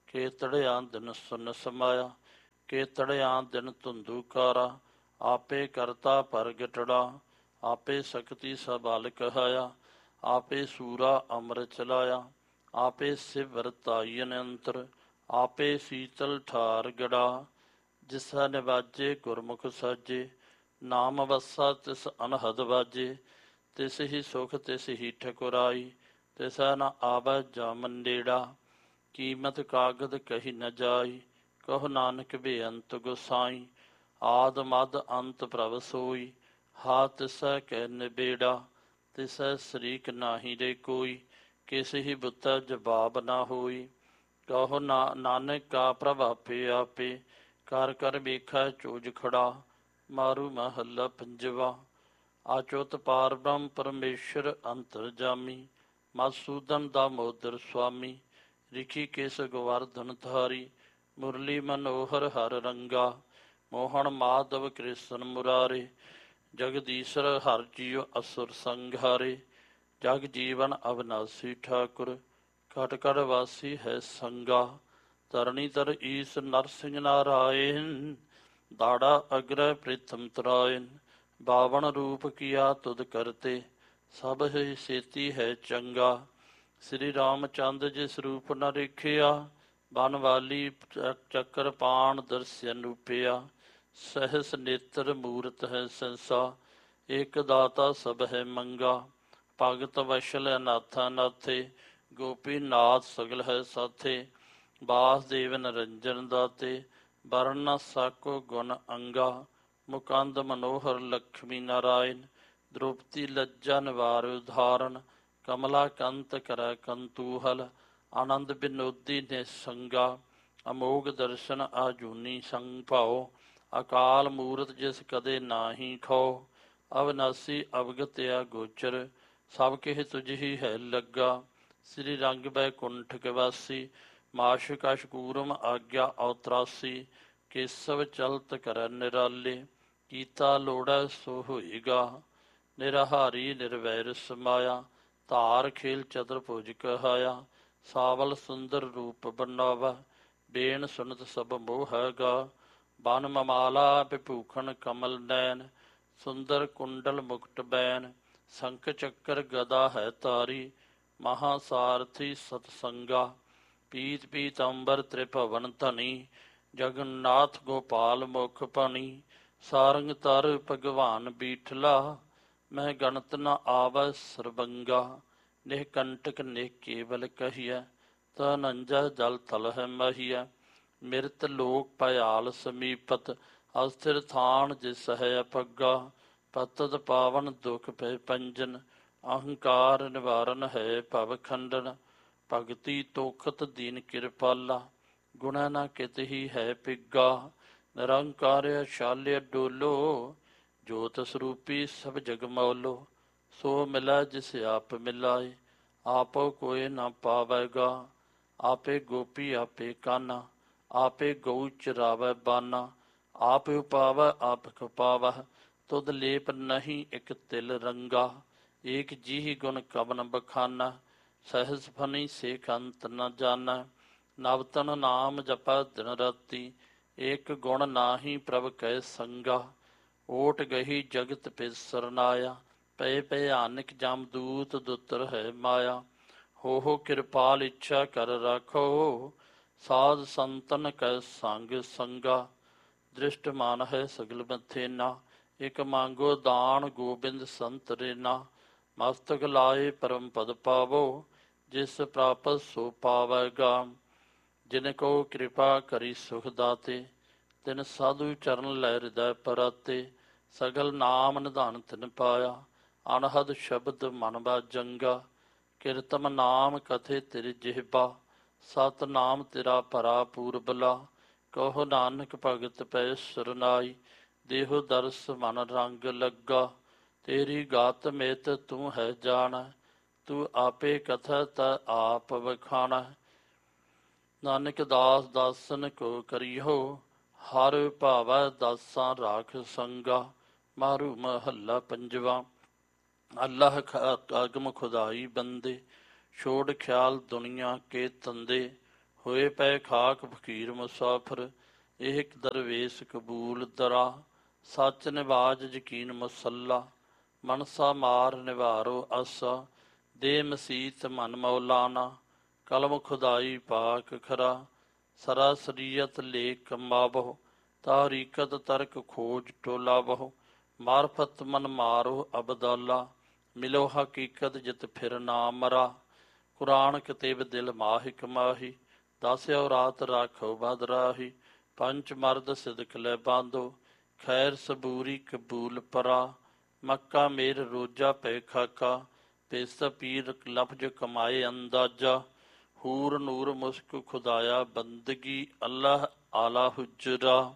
ਕੇਤੜਿਆਂ ਦਿਨ ਸੁਨ ਸਮਾਇਆ, ਕੇਤੜਿਆਂ ਦਿਨ ਧੁੰਦੂਕਾਰਾ, ਆਪੇ ਕਰਤਾ ਪ੍ਰਗਟੜਾ, ਆਪੇ ਸਕਤੀ ਸਬਲ ਕਹਾਇਆ, ਆਪੇ ਸੂਰਾ ਅੰਮ੍ਰਿਤ ਚਲਾਇਆ, ਆਪੇ ਸਿਵਰ ਤਾਈ ਅਨੰਤਰ, ਆਪੇ ਸੀਤਲ ਠਾਰ ਗੜਾ, ਜਿਸਾ ਨਿਵਾਜੇ ਗੁਰਮੁਖ ਸਾਜੇ, ਨਾਮ ਵਸਾ ਤਿਸ ਅਨਹਦ ਵਾਜੇ, ਤਿਸ ਹੀ ਸੁਖ ਤਿਸ ਹੀ ਠਕੁਰਾਈ, ਤਿਸਾ ਨ ਆਵੈ ਜਮ ਨੇੜਾ, ਕੀਮਤ ਕਾਗਦ ਕਹੀ ਨ ਜਾਈ, ਕਹੋ ਨਾਨਕ ਬੇਅੰਤ ਗੁਸਾਈ, ਆਦ ਮਦ ਅੰਤ ਪ੍ਰਭ ਸੋਈ, ਹਾ ਤਿਸੈ ਕੈ ਨਿਬੇੜਾ, ਤਿਸੈ ਸਰੀਕ ਨਾਹੀ ਰੇ ਕੋਈ, ਕਿਸ ਹੀ ਬੁੱਤੈ ਜਵਾਬ ਨਾ ਹੋਈ, ਕਹੋ ਨਾ ਨਾਨਕ ਕਾ ਪ੍ਰਭ ਆਪੇ ਆਪੇ, ਕਰ ਕਰ ਵੇਖੈ ਚੋਜ ਖੜਾ, ਮਾਰੂ ਮਹੱਲਾ ਪੰਜਵਾ। ਆਚੁਤ ਪਾਰ ਬ੍ਰਹਮ ਪਰਮੇਸ਼ਰ ਅੰਤਰਜਾਮੀ, ਮਧੂਸੂਦਨ ਦਾਮੋਦਰ ਸੁਆਮੀ, ਰਿਖੀਕੇਸ ਗੋਵਰਧਨ ਧਾਰੀ, ਮੁਰਲੀ ਮਨੋਹਰ ਹਰ ਰੰਗਾ, ਮੋਹਨ ਮਾਧਵ ਕ੍ਰਿਸ਼ਨ ਮੁਰਾਰੇ, ਜਗਦੀਸ਼ਰ ਹਰ ਜੀਉ ਅਸੁਰ ਸੰਘਾਰੇ, ਜਗ ਜੀਵਨ ਅਵਨਾਸੀ ਠਾਕੁਰ, ਘਟ ਘਟ ਵਾਸੀ ਹੈ ਸੰਗਾ, ਧਰਣੀ ਧਰ ਈਸ ਨਰਸਿੰਘ ਨਾਰਾਇਣ, ਦਾੜਾ ਅਗਰੈ ਪ੍ਰਿਥਮ ਤਰਾਇਨ, ਬਾਵਨ ਰੂਪ ਕੀਆ ਤੁਧ ਕਰਤੇ, ਸਭ ਹੀ ਸੇਤੀ ਹੈ ਚੰਗਾ, ਸ੍ਰੀ ਰਾਮਚੰਦ ਜਿਸ ਰੂਪ ਨ ਰੇਖਿਆ, ਬਨਵਾਲੀ ਚੱਕਰ ਪਾਣ ਦਰਸਿ ਅਨੂਪਿਆ, ਸਹਸ ਨੇਤਰ ਮੂਰਤ ਹੈ ਸੰਸਾ, ਏਕ ਦਾਤਾ ਸਭ ਹੈ ਮੰਗਾ, ਭਗਤ ਵਸ਼ਲ ਅਨਾਥਾ ਨਾਥੇ, ਗੋਪੀਨਾਥ ਸਗਲ ਹੈ ਸਾਥੇ, ਵਾਸਦੇਵ ਨਰੰਜਨ ਦਾਤੇ, ਵਰਨ ਨ ਸਾਕੋ ਗੁਣ ਅੰਗਾ, ਮੁਕੰਦ ਮਨੋਹਰ ਲక్ష్ਮੀ ਨਾਰਾਇਣ, ਦ੍ਰੋਪਦੀ ਲੱਜਾ ਨਿਵਾਰ ਉਧਾਰਨ, ਕਮਲਾ ਕੰਤ ਕਰੈ ਕੰਤੂਹਲ, ਆਨੰਦ ਬਿਨੋਦੀ ਨਿਸੰਗਾ, ਅਮੋਗ ਦਰਸ਼ਨ ਆਜੂਨੀ ਸੰਭਾਉ, ਅਕਾਲ ਮੂਰਤ ਜਿਸ ਕਦੇ ਨਾਹੀ ਖੋ, ਅਵਨਾਸੀ ਅਵਗਤ ਅਗੋਚਰ, ਸਭ ਕਿਹ ਤੁਝ ਹੀ ਹੈ ਲੱਗਾ, ਸ੍ਰੀ ਰੰਗ ਬੈਕੁੰਠ ਵਾਸੀ, ਮਾਸ਼ਕ ਅਸ਼ਕੂਰਮ ਆਗਿਆ ਔਤਰਾਸੀ, ਕੇਸਵ ਚਲਤ ਕਰੈ ਨਿਰਾਲੇ, ਕੀਤਾ ਲੋੜੈ ਸੋ ਹੋਏਗਾ, ਨਿਰਹਾਰੀ ਨਿਰਵੈਰ ਸਮਾਇਆ, ਧਾਰ ਖੇਲ ਚਤੁਰਭੁਜ ਕਹਾਇਆ, ਸਾਵਲ ਸੁੰਦਰ ਰੂਪ ਬਣਾਵਾ, ਬੇਨ ਸੁਨਤ ਸਭ ਮੋਹਗਾ, ਬਨ ਮਮਾਲਾ ਵਿਭੂਖਣ ਕਮਲ ਨੈਨ, ਸੁੰਦਰ ਕੁੰਡਲ ਮੁਕਟ ਬੈਨ, ਸੰਖ ਚੱਕਰ ਗਦਾ ਹੈ ਤਾਰੀ, ਮਹਾ ਸਾਰਥੀ ਸਤਸੰਗਾ, ਪੀਤ ਪੀਤੰਬਰ ਤ੍ਰਿਭਵਨ ਧਨੀ, ਜਗਨਨਾਥ ਗੋਪਾਲ ਮੁਖ ਭਣੀ, ਸਾਰੰਗ ਤਰ ਭਗਵਾਨ ਬੀਠਲਾ, ਮੈਂ ਗਣਤ ਨ ਆਵੈ ਸਰਬੰਗਾ, ਨਿਹ ਕੰਟਕ ਨਿਹ ਕੇਵਲ ਕਹੀਐ, ਧਨੰਜੈ ਜਲ ਥਲ ਹੈ ਮਹੀਐ, ਮਿਰਤ ਲੋਕ ਭਯਾਲ ਸਮੀਪਤ, ਅਸਥਿਰ ਥਾਨ ਜਿਸ ਹੈ ਅਪੱਗਾ, ਪਤਤ ਪਾਵਨ ਦੁਖ ਭੈ ਪੰਜਨ, ਅਹੰਕਾਰ ਨਿਵਾਰਨ ਹੈ ਭਵ ਖੰਡਨ, ਭਗਤੀ ਤੋਖਤ ਦੀਨ ਕਿਰਪਾਲਾ, ਗੁਣਾ ਨਾ ਕਿਤ ਹੀ ਹੈ ਪਿੱਗਾ, ਨਿਰੰਕਾਰ ਅਸ਼ਾਲਿਆ ਡੋਲੋ, ਜੋਤ ਸਰੂਪੀ ਸਭ ਜਗ ਮੌਲੋ, ਸੋ ਮਿਲੈ ਜਿਸ ਆਪ ਮਿਲਾਏ, ਆਪੋ ਕੋਇ ਨਾ ਪਾਵੈਗਾ, ਆਪੇ ਗੋਪੀ ਆਪੇ ਕਾਨਾ, ਆਪੇ ਗਊ ਚਰਾਵੈ ਬਾਨਾ, ਆਪ ਉਪਾਵੈ ਆਪ ਖਪਾਵੈ, ਤੁਧ ਲੇਪ ਨਹੀਂ ਇਕ ਤਿਲ ਰੰਗਾ, ਏਕ ਜੀਹੀ ਗੁਣ ਕਵਨ ਬਖਾਨਾ, ਸਹਿਸ ਫਨੀ ਸੇਖ ਅੰਤ ਨ ਜਾਣਾ, ਨਵਤਨ ਨਾਮ ਜਪੈ ਦਿਨ ਰਾਤੀ, ਏਕ ਗੁਣ ਨਾਹੀ ਪ੍ਰਭ ਕੈ ਸੰਗਾ, ਓਟ ਗਹੀ ਜਗਤ ਪਿਸਰਨਾਇਆ, ਪਏ ਭਿਆਨਕ ਜਮਦੂਤ ਦੁਤਰ ਹੈ ਮਾਇਆ, ਹੋ ਹੋ ਕਿਰਪਾਲ ਇੱਛਾ ਕਰ ਰਾਖੋ, ਸਾਧ ਸੰਤਨ ਕੈ ਸੰਗ ਸੰਗਾ, ਦ੍ਰਿਸ਼ਟ ਮਨ ਹੈ ਸਗਲ ਮਥੇਨਾ, ਇਕ ਮੰਗੋ ਦਾਨ ਗੋਬਿੰਦ ਸੰਤ ਰੇਨਾ, ਮਸਤਕ ਲਾਏ ਪਰਮ ਪਦ ਪਾਵੋ, ਜਿਸ ਪ੍ਰਾਪਤ ਸੋ ਪਾਵੈਗਾ, ਜਿਨ ਕੋ ਕਿਰਪਾ ਕਰੀ ਸੁਖ ਦਾਤੇ, ਤਿਨ ਸਾਧੂ ਚਰਨ ਲੈ ਹਿਰਦੈ ਪਰਾਤੇ, ਸਗਲ ਨਾਮ ਨਿਧਾਨ ਤਿਨ ਪਾਇਆ, ਅਨਹਦ ਸ਼ਬਦ ਮਨ ਬਾਜੰਗਾ, ਕੀਰਤਮ ਨਾਮ ਕਥੇ ਤੇਰੀ ਜਿਹਬਾ, ਸਤ ਨਾਮ ਤੇਰਾ ਭਰਾ ਪੂਰਬਲਾ, ਕਹੋ ਨਾਨਕ ਭਗਤ ਪੈ ਸਰਨਾਈ, ਦੇਹੋ ਦਰਸ ਮਨ ਰੰਗ ਲੱਗਾ, ਤੇਰੀ ਗਾਤ ਮੇਤ ਤੂੰ ਹੈ ਜਾਣੈ, ਤੂੰ ਆਪੇ ਕਥੈ ਤ ਆਪ ਵਖਾਣੈ, ਨਾਨਕ ਦਾਸ ਦਾਸਨ ਕੋ ਕਰੀਹੋ, ਹਰ ਭਾਵੈ ਦਾਸਾਂ ਰਾਖ ਸੰਗਾ, ਮਾਰੂ ਮਹੱਲਾ ਪੰਜਵਾ। ਅੱਲਾਹ ਆਗਮ ਖੁਦਾਈ ਬੰਦੇ, ਛੋੜ ਖਿਆਲ ਦੁਨੀਆ ਕੇ ਤੰਦੇ, ਹੋਏ ਪੈ ਖਾਕ ਫਕੀਰ ਮੁਸਾਫਰ, ਇਹ ਦਰਵੇਸ਼ ਕਬੂਲ ਦਰਾ। ਸੱਚ ਨਿਵਾਜ ਯਕੀਨ ਮੁਸੱਲਾ, ਮਨਸਾ ਮਾਰ ਨਿਵਾਰੋ ਆਸਾ। ਦੇ ਮਸੀਤ ਮਨ ਮੌਲਾਨਾ, ਕਲਮ ਖੁਦਾਈ ਪਾਕ ਖਰਾ। ਸਰਾਸਰੀਅਤ ਲੇਖ ਕਮਾਵਹੁ, ਤਾਰੀਕਤ ਤਰਕ ਖੋਜ ਟੋਲਾ ਬਹੁ। ਮਾਰਫਤ ਮਨ ਮਾਰੋ ਅਬਦਾਲਾ, ਮਿਲੋ ਹਕੀਕਤ ਜਿਤ ਫਿਰ ਨਾ ਮਰਾ। ਕੁਰਾਨ ਕਤਿਬ ਦਿਲ ਮਾਹਿਕ ਮਾਹੀ, ਦਸਿਓ ਰਾਤ ਰਾਖੋ ਬਦ ਰਾਹੀ। ਪੰਚ ਮਰਦ ਸਿਦਕ ਲੈ ਬਾਂਧੋ, ਖੈਰ ਸਬੂਰੀ ਕਬੂਲ ਪਰਾ। ਮੱਕਾ ਮੇਰ ਰੋਜਾ ਪੈ ਖਾਕਾ, ਪੇਸਾ ਪੀਰ ਲਫਜ ਕਮਾਏ ਅੰਦਾਜ਼ਾ। ਹੂਰ ਨੂਰ ਮੁਸਕ ਖੁਦਾਇਆ ਬੰਦਗੀ, ਅੱਲਾਹ ਆਲਾ ਹੁਜਰਾ।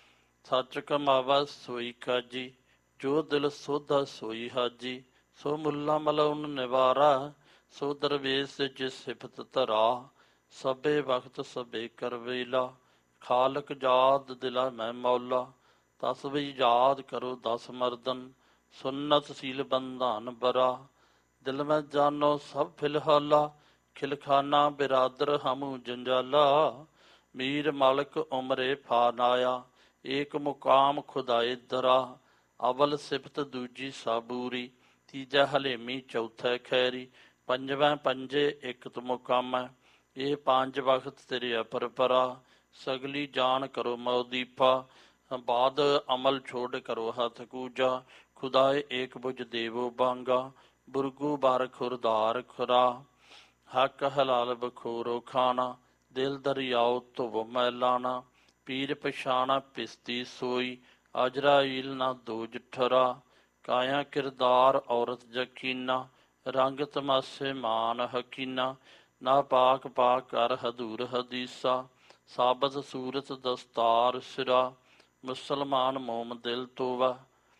ਸੱਚ ਕਮਾਵਾ ਸੋਈ ਕਾਜੀ, ਜੋ ਦਿਲ ਸੋਧਾ ਸੋਈ ਹਾਜੀ। ਸੋ ਮੁੱਲਾ ਮਲਉਨ ਨਿਵਾਰਾ, ਸੋ ਦਰਵੇਸ਼ ਜਿਸ ਸਿਫਤ ਧਰਾ। ਸਭੇ ਵਕਤ ਸਭੇ ਕਰ ਵੇਲਾ, ਖਾਲਕ ਜਾਦ ਦਿਲਾ ਮੈਂ ਮੌਲਾ। ਦਸ ਵੀ ਯਾਦ ਕਰੋ ਦਸ ਮਰਦਨ, ਸੁਨਤ ਸੀਲ ਬੰਧਾਨ ਬਰਾ। ਦਿਲ ਮੈਂ ਜਾਨੋ ਸਭ ਫਿਲਹਾਲਾ, ਖਿਲਖਾਨਾ ਬਿਰਾਦਰ ਹਮੂ ਜੰਜਾਲਾ। ਮੀਰ ਮਾਲਕ ਉਮਰੇ ਫਾਨਾਇਆ, ਏਕ ਮੁਕਾਮ ਖੁਦਾਏ ਦਰਾ। ਅਵਲ ਸਿਫਤ ਦੂਜੀ ਸਾਬੂਰੀ, ਤੀਜਾ ਹਲੇਮੀ ਚੌਥਾ ਖੈਰੀ। ਪੰਜਵਾਂ ਪੰਜੇ ਇੱਕ ਤ ਮੁਕਾਮੈ, ਇਹ ਪੰਜ ਵਕਤ ਤੇਰੇ ਅਪਰ ਪਰਾ। ਸਗਲੀ ਜਾਨ ਕਰੋ ਮਉਦੀਫਾ, ਬਾਦ ਅਮਲ ਛੋੜ ਕਰੋ ਹੱਥ ਕੂਜਾ। ਖੁਦਾਏ ਏਕ ਬੁਝ ਦੇਵੋ ਬਾਂਗਾ, ਬੁਰਗੂ ਬਾਰ ਖੁਰਦਾਰ ਖੁਰਾ। ਹੱਕ ਹਲਾਲ ਬਖੋਰੋ ਖਾਣਾ, ਦਿਲ ਦਰਿਆਓ ਧੁਵ ਮੈਲਾਣਾ। ਪੀਰ ਪਛਾਣਾ ਪਿਸਤੀ ਸੋਈ, ਅਜਰਾਈਲ ਨਾ ਦੋਜ ਠਰਾ। ਕਾਇਆ ਕਿਰਦਾਰ ਔਰਤ ਯਕੀਨਾ, ਰੰਗ ਤਮਾਸੇ ਮਾਨ ਹਕੀਨਾ। ਨਾ ਪਾਕ ਪਾਕ ਕਰ ਹਦੂਰ ਹਦੀਸਾ, ਸਾਬਤ ਸੂਰਤ ਦਸਤਾਰ ਸਿਰਾ। ਮੁਸਲਮਾਨ ਮੋਮ ਦਿਲ ਤੋਵਾ,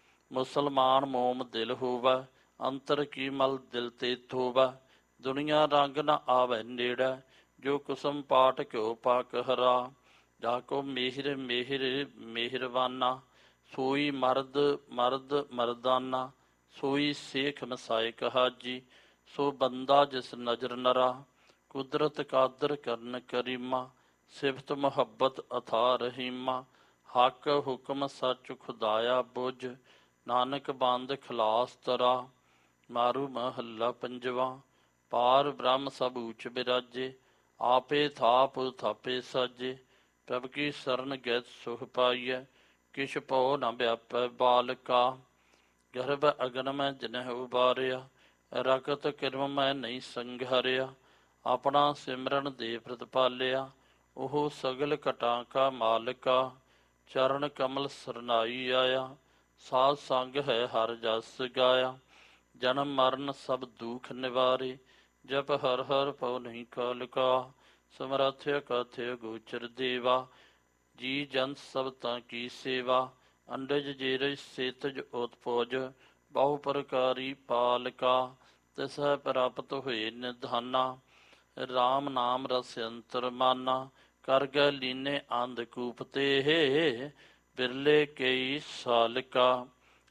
ਮੁਸਲਮਾਨ ਮੋਮ ਦਿਲ ਹੋਵਾ। ਅੰਤਰ ਕੀ ਮਲ ਦਿਲ ਤੇ ਥੋਵਾ, ਦੁਨੀਆ ਰੰਗ ਨਾ ਆਵੈ ਨੇੜਾ। ਜੋ ਕੁਸਮ ਪਾਟ ਘਿਓ ਪਾਕ ਹਰਾ, ਜਾ ਕੋ ਮੇਹਰ ਮੇਹਰ ਮੇਹਰਵਾਨਾ। ਸੋਈ ਮਰਦ ਮਰਦ ਮਰਦਾਨਾ, ਸੋਈ ਸੇਖ ਮਸਾਇਕ ਹਾਜੀ। ਸੋ ਬੰਦਾ ਜਿਸ ਨਜ਼ਰ ਨਰਾ, ਕੁਦਰਤ ਕਾਦਰ ਕਰਨ ਕਰੀਮਾ। ਸਿਫਤ ਮੁਹੱਬਤ ਅਥਾ ਰਹੀਮਾ, ਹੱਕ ਹੁਕਮ ਸੱਚ ਖੁਦਾਇਆ ਬੁਝ। ਨਾਨਕ ਬੰਦ ਖਲਾਸ ਤਰਾ। ਮਾਰੂ ਮਹੱਲਾ ਪੰਜਵਾ। ਪਾਰ ਬ੍ਰਹਮ ਸਭ ਊਚ ਬਿਰਾਜੇ, ਆਪੇ ਥਾਪ ਥਾਪੇ ਸਾਜੇ। ਪ੍ਰਭ ਕੀ ਸਰਨ ਗੈਤ ਸੁਖ ਪਾਈਐ, ਕਿਛ ਭਉ ਨ ਵਿਆਪੈ ਬਾਲਕਾ। ਗਰਭ ਅਗਨ ਮੈਂ ਜਿਨਹਿ ਉਬਾਰਿਆ, ਰਕਤ ਕਿਰਮ ਮੈਂ ਨਹੀਂ ਸੰਘਾਰਿਆ। ਆਪਣਾ ਸਿਮਰਨ ਦੇ ਪ੍ਰਤਪਾਲਿਆ, ਉਹ ਸਗਲ ਘਟਾਂ ਕਾ ਮਾਲਕਾ। ਚਰਨ ਕਮਲ ਸਰਨਾਈ ਆਇਆ, ਸਾਧ ਸੰਗ ਹੈ ਹਰ ਜਸ ਗਾਇਆ। ਜਨਮ ਮਰਨ ਸਭ ਦੁਖ ਨਿਵਾਰੇ, ਜਪ ਹਰ ਹਰ ਪਉ ਨਹੀਂ ਕਾਲਕਾ। ਸਮਰਥ ਅਕਥ ਗੋਚਰ ਦੇਵਾ, ਜੀ ਜੰਤ ਸਭ ਤਾਂ ਕੀ ਸੇਵਾ। ਅੰਡਜ ਜੇਰਜ ਸੇਤਜ ਉਤਪੋਜ, ਬਹੁ ਪ੍ਰਕਾਰੀ ਪਾਲਕਾ। ਤਿਸੈ ਪ੍ਰਾਪਤ ਹੋਏ ਨਿਧਾਨਾ, ਰਾਮ ਨਾਮ ਰਸ ਅੰਤਰ ਮਾਨਾ। ਕਰ ਗਏ ਲੀਨੇ ਅੰਧਕੂਪ ਤੇ, ਬਿਰਲੇ ਕਈ ਸਾਲਿਕਾ।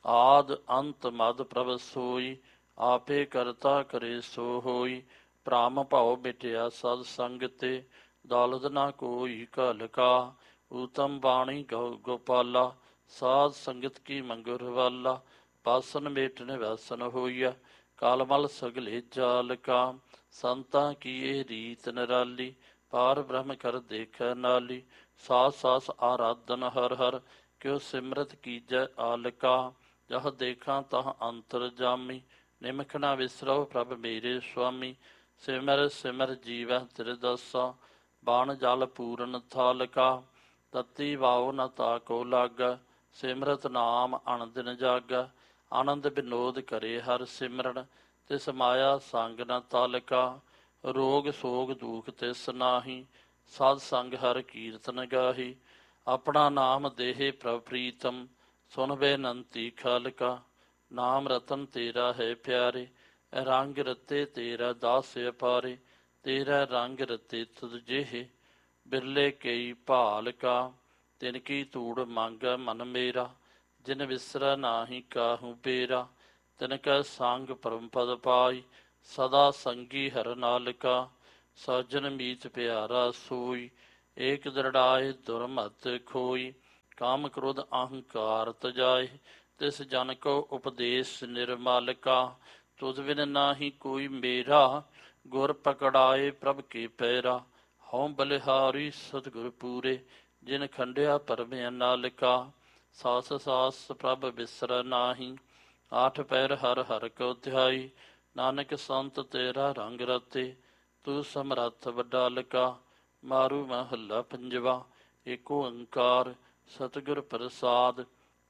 ਆਦ ਅੰਤ ਮਦ ਪ੍ਰਭ ਸੋਈ, ਆਪੇ ਕਰਤਾ ਕਰੇ ਸੋ ਹੋਈ। ਭ੍ਰਮ ਭਉ ਮਿਟਿਆ ਸਦ ਸੰਗ ਤੇ, ਦੌਲਤ ਨਾ ਕੋਈ ਘਲਕਾ। ਊਤਮ ਬਾਣੀ ਗਉ ਗੋਪਾਲਾ, ਸਾਧ ਸੰਗਤ ਕੀ ਮੰਗੁਰ ਵਾਲਾ। ਬਾਸਨ ਮੇਟਨ ਵੈਸਨ ਹੋਈਆ, ਕਾਲਮਲ ਸਗਲੇ ਜਾਲਕਾ। ਸੰਤਾਂ ਕੀ ਇਹ ਰੀਤ ਨਿਰਾਲੀ, ਪਾਰ ਬ੍ਰਹਮ ਕਰ ਦੇਖੈ ਨਾਲੀ। ਸਾਸ ਸਾਸ ਆਰਾਧਨ ਹਰ ਹਰ, ਕਿਉ ਸਿਮਰਤ ਕੀਜੈ ਆਲਕਾ। ਜਹ ਦੇਖਾਂ ਤਹ ਅੰਤਰ ਜਾਮੀ, ਨਿਮਖ ਨਾ ਵਿਸਰੋ ਪ੍ਰਭ ਮੇਰੇ ਸੁਆਮੀ। ਸਿਮਰ ਸਿਮਰ ਜੀਵੈ ਤ੍ਰਿਦਸਾ, ਬਾਣ ਜਲ ਪੂਰਨ ਥਾਲਕਾ। ਤਤੀ ਵਾਉ ਨ ਤਾਕੋ ਲਾਗੈ, ਸਿਮਰਤ ਨਾਮ ਅਣਦਿਨ ਜਾਗੈ। ਆਨੰਦ ਵਿਨੋਦ ਕਰੇ ਹਰ ਸਿਮਰਨ, ਤਿਸ ਮਾਇਆ ਸੰਗ ਨ ਤਾਲਕਾ। ਰੋਗ ਸੋਗ ਦੁਖ ਤਿਸ ਨਾਹੀ, ਸਦ ਸੰਗ ਹਰ ਕੀਰਤਨ ਗਾਹੀ। ਆਪਣਾ ਨਾਮ ਦੇਹੇ ਪ੍ਰਭ ਪ੍ਰੀਤਮ, ਸੁਨ ਬੇਨੰਤੀ ਖਾਲਕਾ। ਨਾਮ ਰਤਨ ਤੇਰਾ ਹੈ ਪਿਆਰੇ, ਰੰਗ ਰਤੇ ਤੇਰਾ ਦਾਸ ਅਪਾਰੇ। ਤੇਰਾ ਰੰਗ ਰਤੇ ਤੁਧ ਜਿਹੇ, ਬਿਰਲੇ ਕਈ ਭਾਲਕਾ। ਤਿਨ ਕੀ ਧੂੜ ਮੰਗੈ ਮਨ ਮੇਰਾ, ਜਿਨ ਵਿਸਰੈ ਨਾਹੀ ਕਾਹੂ ਬੇਰਾ। ਤਿਨ ਕੈ ਸੰਗ ਪਰਮ ਪਦ ਪਾਈ, ਸਦਾ ਸੰਗੀ ਹਰ ਨਾਲਕਾ। ਸਾਜਨ ਮੀਤ ਪਿਆਰਾ ਸੋਈ, ਏਕ ਦ੍ਰਿੜਾਏ ਦੁਰਮਤ ਖੋਈ। ਕਾਮ ਕ੍ਰੋਧ ਅਹੰਕਾਰ ਤਜਾਏ, ਤਿਸ ਜਨ ਕੋ ਉਪਦੇਸ਼ ਨਿਰਮਲ ਕਾ। ਤੁਧ ਬਿਨ ਨਾਹੀ ਕੋਈ ਮੇਰਾ, ਗੁਰ ਪਕੜਾਏ ਪ੍ਰਭ ਕੇ ਪੈਰਾ। ਹਉ ਬਲਿਹਾਰੀ ਸਤਿਗੁਰ ਪੂਰੇ, ਜਿਨ ਖੰਡਿਆ ਭਰਮ ਅਨਲ ਕਾ। ਸਾਸ ਸਾਸ ਪ੍ਰਭ ਬਿਸਰ ਨਾਹੀ, ਆਠ ਪੈਰ ਹਰ ਹਰ ਕਉ ਧਿਆਈ। ਨਾਨਕ ਸੰਤ ਤੇਰਾ ਰੰਗ ਰਤੇ, ਤੂੰ ਸਮਰੱਥ ਵਡਾਲ ਕਾ। ਮਾਰੂ ਮਹੱਲਾ ਪੰਜਵਾ। ਏਕ ਓੰਕਾਰ ਸਤਿਗੁਰ ਪ੍ਰਸਾਦ,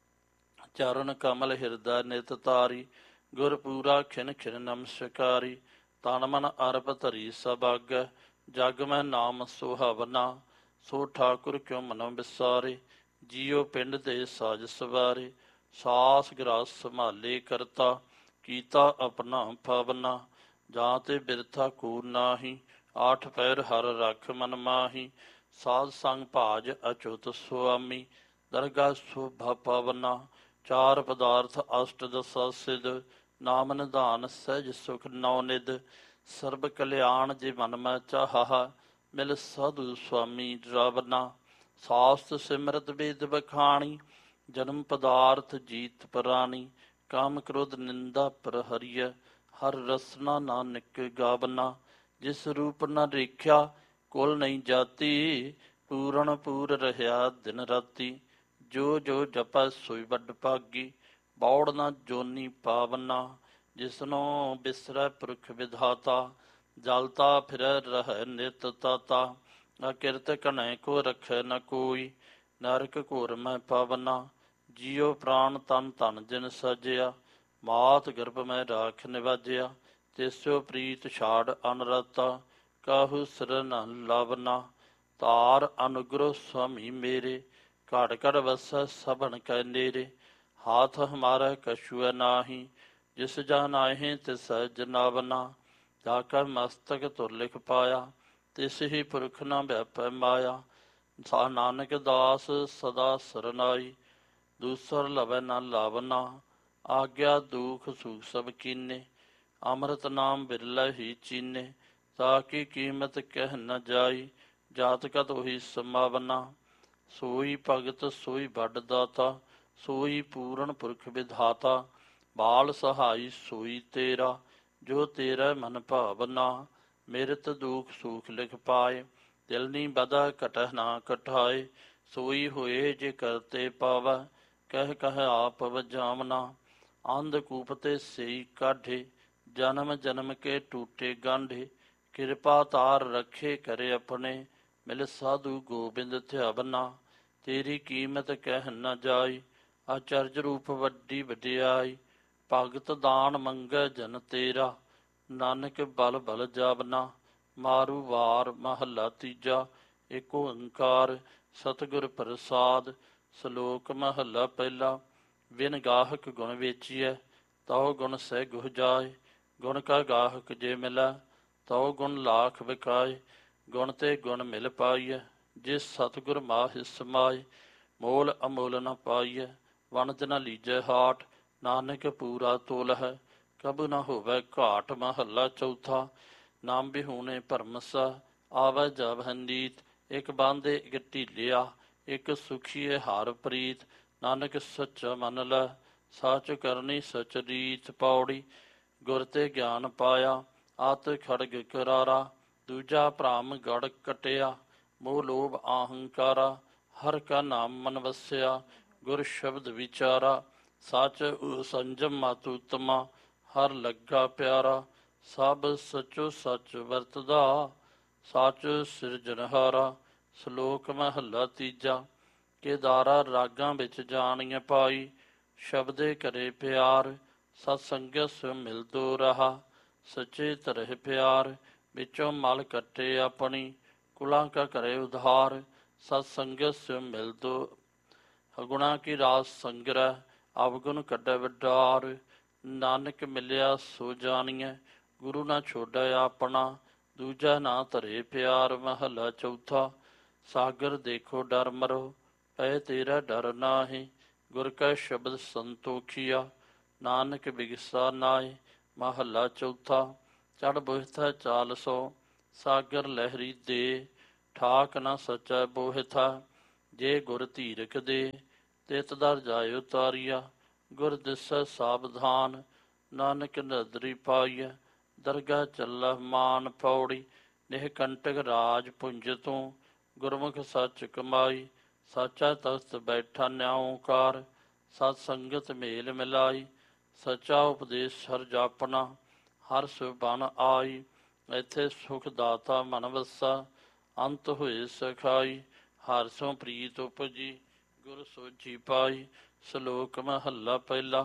ਚਰਨ ਕਮਲ ਹਿਰਦੈ ਨਿਤ ਤਾਰੀ। ਗੁਰ ਪੂਰਾ ਖਿਨ ਖਿਨ ਨਮਸਕਾਰੀ, ਤਨ ਮਨ ਅਰਪ ਧਰੀ ਸਭਾਗੈ। ਜਗ ਮੈਂ ਨਾਮ ਸੁਹਾਵਨਾ, ਸੋ ਠਾਕੁਰ ਕਿਉ ਮਨੋ ਵਿਸਾਰੇ। ਜੀਉ ਪਿੰਡ ਦੇ ਸਾਜ ਸਵਾਰੇ, ਸਾਸ ਗ੍ਰਾਸ ਸੰਭਾਲੇ ਕਰਤਾ। ਕੀਤਾ ਆਪਣਾ ਪਾਵਨਾ, ਜਾਂ ਤੇ ਬਿਰਥਾ ਕੋ ਨਾਹੀ। ਆਠ ਪੈਰ ਹਰ ਰਖ ਮਨ ਮਾਹੀ, ਸਾਧ ਸੰਗ ਭਾਜ ਅਚੁਤ ਸੁਆਮੀ। ਦਰਗਾਹ ਸ਼ੋਭਾ ਪਾਵਨਾ, ਚਾਰ ਪਦਾਰਥ ਅਸ਼ਟ ਦਸਾ ਸਿਧ। ਨਾਮ ਨਿਧਾਨ ਸਹਿਜ ਸੁਖ ਨੌ ਨਿਧ। ਸਰਬ ਕਲਿਆਣ ਜੇ ਮਨ ਮੈਂ ਚਾਹਾ, ਮਿਲ ਸਾਧੂ ਸੁਆਮੀ ਡਰਾਵਨਾ। ਸਾਸਤ ਸਿਮਰਤ ਵੇਦ ਬਖਾਣੀ, ਜਨਮ ਪਦਾਰਥ ਜੀਤ ਪ੍ਰਾਣੀ। ਕਾਮ ਕ੍ਰੋਧ ਨਿੰਦਾ ਪ੍ਰਹਰੀਐ, ਹਰ ਰਸਨਾ ਨਾਨਕ ਗਾਵਨਾ। ਜਿਸ ਰੂਪ ਨ ਰੇਖਿਆ ਕੁਲ ਨਹੀਂ ਜਾਤੀ, ਪੂਰਨ ਪੂਰ ਰਹਿਆ ਦਿਨ ਰਾਤੀ। ਜੋ ਜੋ ਜਪੈ ਸੋਈ ਵੱਡ ਭਾਗੀ, ਬੌੜ ਨਾ ਜੋਨੀ ਪਾਵਨਾ। ਜਿਸਨੋ ਬਿਸਰੈ ਪੁਰਖ ਵਿਧਾਤਾ, ਜਲਤਾ ਫਿਰੈ ਰਹਿ ਨਿਤ ਤਾਤਾ। ਅਕਿਰਤ ਘਨੈ ਕੋ ਰਖੈ ਨ ਕੋਈ, ਨਰਕ ਘੋਰ ਮੈਂ ਪਾਵਨਾ। ਜੀਉ ਪ੍ਰਾਣ ਤਨ ਧਨ ਜਿਨ ਸਾਜਿਆ, ਮਾਤ ਗਰਭ ਮੈਂ ਰਾਖ ਨਿਵਾਜਿਆ। ਤਿਸੁ ਪ੍ਰੀਤ ਛਾੜ ਅਨਰਤਾ, ਕਾਹੂ ਸਿਰ ਨ ਲਾਵਨਾ। ਤਾਰ ਅਨੁਗ੍ਰਹ ਸੁਆਮੀ ਮੇਰੇ, ਘੜ ਘੜ ਵਸੈ ਸਭਨ ਕੈ ਨੇਰੇ। ਹਾਥ ਹਮਾਰਾ ਕਛੁਐ ਨਾਹੀ, ਜਿਸ ਜਾਨ ਆਹੇ ਤਿਸ ਜਨਾਵਨਾ। ਜਾ ਕੈ ਮਸਤਕ ਤੁਰ ਲਿਖ ਪਾਇਆ, ਤਿਸ ਹੀ ਪੁਰਖ ਨ ਵਿਆਪੈ ਮਾਇਆ। ਸਾ ਨਾਨਕ ਦਾਸ ਸਦਾ ਸਰਨਾਈ, ਦੂਸਰ ਲਵੈ ਨ ਲਾਵਨਾ। ਆਗਿਆ ਦੁਖ ਸੁਖ ਸਭ ਕੀਨੇ, ਅੰਮ੍ਰਿਤ ਨਾਮ ਬਿਰਲੇ ਹੀ ਚੀਨੇ। ਤਾ ਕੀ ਕੀਮਤ ਕਹਿ ਨ ਜਾਈ, ਜਾਤ ਕਤ ਉਹੀ ਸਮਾਵਨਾ। ਸੋਈ ਭਗਤ ਸੋਈ ਵੱਡ ਦਾਤਾ, ਸੋਈ ਪੂਰਨ ਪੁਰਖ ਵਿਧਾਤਾ। ਬਾਲ ਸਹਾਈ ਸੋਈ ਤੇਰਾ, ਜੋ ਤੇਰਾ ਮਨ ਭਾਵਨਾ। ਮਿਰਤ ਦੁਖ ਸੁਖ ਲਿਖ ਪਾਏ, ਦਿਲ ਨੀ ਬਦਾ ਘਟਹਿ ਨਾ ਘਟਾਏ। ਸੋਈ ਹੋਏ ਜੇ ਕਰਤੇ ਪਾਵੈ, ਕਹਿ ਕਹਿ ਆਪ ਵਜਾਮਨਾ। ਅੰਧ ਕੂਪ ਤੇ ਸਈ ਕਾਢੇ, ਜਨਮ ਜਨਮ ਕੇ ਟੂਟੇ ਗਾਂਢੇ। ਕਿਰਪਾ ਤਾਰ ਰਖੇ ਕਰੇ ਆਪਣੇ, ਮਿਲ ਸਾਧੂ ਗੋਬਿੰਦ ਧਿਆਵਨਾ। ਤੇਰੀ ਕੀਮਤ ਕਹਿ ਨ ਜਾਈ, ਅਚਰਜ ਰੂਪ ਵੱਡੀ ਵਡਿਆਈ। ਭਗਤ ਦਾਨ ਮੰਗੈ ਜਨ ਤੇਰਾ, ਨਾਨਕ ਬਲ ਬਲ ਜਾਵਨਾ। ਮਾਰੂ ਵਾਰ ਮਹੱਲਾ ਤੀਜਾ। ਏਕ ਓੰਕਾਰ ਸਤਿਗੁਰ ਪ੍ਰਸਾਦ, ਸ਼ਲੋਕ ਮਹੱਲਾ ਪਹਿਲਾ। ਬਿਨ ਗਾਹਕ ਗੁਣ ਵੇਚੀਐ, ਤਉ ਗੁਣ ਸਹਿ ਗੁਹ ਜਾਏ। ਗੁਣ ਕਾ ਗਾਹਕ ਜੇ ਮਿਲੈ, ਤਉ ਗੁਣ ਲਾਖ ਵਿਕਾਏ। ਗੁਣ ਤੇ ਗੁਣ ਮਿਲ ਪਾਈਐ, ਜਿਸ ਸਤਿਗੁਰ ਮਾਹਿ ਸਮਾਏ। ਮੋਲ ਅਮੋਲ ਨ ਪਾਈਐ, ਵਣਜ ਨ ਲੀਜੈ ਹਾਟ। ਨਾਨਕ ਪੂਰਾ ਤੋਲ ਹੈ, ਕਬੂ ਨ ਹੋਵੈ ਘਾਟ। ਮਹੱਲਾ ਚੌਥਾ। ਨਾਮ ਬਿਹੂਣੇ ਭਰਮਸਾ, ਆਵੈ ਜਾਵਹਿ ਨੀਤ। ਇਕ ਬਾਂਧੇ ਇਕ ਢੀਲਿਆ, ਇਕ ਸੁਖੀਏ ਹਰ ਪ੍ਰੀਤ। ਨਾਨਕ ਸੱਚਾ ਮੰਨ ਲੈ, ਸੱਚ ਕਰਨੀ ਸਚ ਰੀਤ। ਪੌੜੀ। ਗੁਰ ਤੇ ਗਿਆਨ ਪਾਇਆ, ਆਤ ਖੜਗ ਕਰਾਰਾ। ਦੂਜਾ ਭ੍ਰਮ ਗੜ ਕਟਿਆ, ਮੋਹ ਲੋਭ ਅਹੰਕਾਰਾ। ਹਰ ਕਾ ਨਾਮ ਮਨ ਵਸਿਆ, ਗੁਰ ਸ਼ਬਦ ਵਿਚਾਰਾ। ਸੱਚ ਸੰਜਮ ਮਤ ਉਤਮਾ, ਹਰ ਲੱਗਾ ਪਿਆਰਾ। ਸਭ ਸਚੋ ਸੱਚ ਵਰਤਦਾ, ਸੱਚ ਸਿਰਜਣਹਾਰਾ। ਸ਼ਲੋਕ ਮਹੱਲਾ ਤੀਜਾ। ਕੇਦਾਰਾ ਰਾਗਾਂ ਵਿੱਚ ਜਾਣੀਏ ਪਾਈ, ਸ਼ਬਦੇ ਕਰੇ ਪਿਆਰ। ਸਤ ਸੰਗਤ ਸਿ ਮਿਲਦੋ ਰਹਾ, ਸੱਚੇ ਧਰੇ ਪਿਆਰ। ਵਿੱਚੋਂ ਮਲ ਕੱਟੇ ਆਪਣੀ, ਕੁਲਾਂ ਕਾ ਕਰੇ ਉਧਾਰ। ਸਤ ਸੰਗਤ ਸਿ ਮਿਲਦੋ ਗੁਣਾ ਕੀ ਰਾਸ ਸੰਗ੍ਰਹਿ, ਅਵਗੁਣ ਕੱਢੈ ਵਿਡਾਰ। ਨਾਨਕ ਮਿਲਿਆ ਸੋ ਜਾਣੀਐ, ਗੁਰੂ ਨਾ ਛੋਡੈ ਆਪਣਾ। ਦੂਜਾ ਨਾ ਧਰੇ ਪਿਆਰ। ਮਹੱਲਾ ਚੌਥਾ। ਸਾਗਰ ਦੇਖੋ ਡਰ ਮਰੋ, ਪਏ ਤੇਰਾ ਡਰ ਨਾਹੀਂ। ਗੁਰ ਕੈ ਸ਼ਬਦ ਸੰਤੋਖੀਆ, ਨਾਨਕ ਬਿਗਸਾ ਨਾਏ। ਮਹੱਲਾ ਚੌਥਾ। ਚੜ ਬੁਝਥੈ ਚਾਲ ਸੋ, ਸਾਗਰ ਲਹਿਰੀ ਦੇ, ਠਾਕ ਨ ਸਚੈ ਬੋਹਿਥਾ। ਜੇ ਗੁਰ ਧੀਰਕ ਦੇ, ਤਿਤ ਦਰ ਜਾਇ ਉਤਾਰੀਆ। ਗੁਰ ਦਿਸੈ ਸਾਵਧਾਨ, ਨਾਨਕ ਨਦਰੀ ਪਾਈਐ। ਦਰਗਾਹ ਚੱਲਹਿ ਮਾਨ ਪੌੜੀ, ਨਿਹ ਕੰਟਕ ਰਾਜ ਪੁੰਜ ਤੂੰ। ਗੁਰਮੁਖ ਸੱਚ ਕਮਾਈ, ਸਾਚਾ ਤਖਤ ਬੈਠਾ ਨਿਆਓਕਾਰ। ਸਤ ਸੰਗਤ ਮੇਲ ਮਿਲਾਈ, ਸਚਾ ਉਪਦੇਸ਼ ਹਰ ਜਾਪਨਾ। ਹਰ ਸੁਬਨ ਆਈ, ਇੱਥੇ ਸੁਖ ਦਾਤਾ ਮਨ ਵਸਾ। ਅੰਤ ਹੋਏ ਸਖਾਈ, ਹਰ ਸੋ ਪ੍ਰੀਤ ਉਪਜੀ। ਗੁਰ ਸੋਝੀ ਪਾਈ, ਸ਼ਲੋਕ ਮਹੱਲਾ ਪਹਿਲਾ।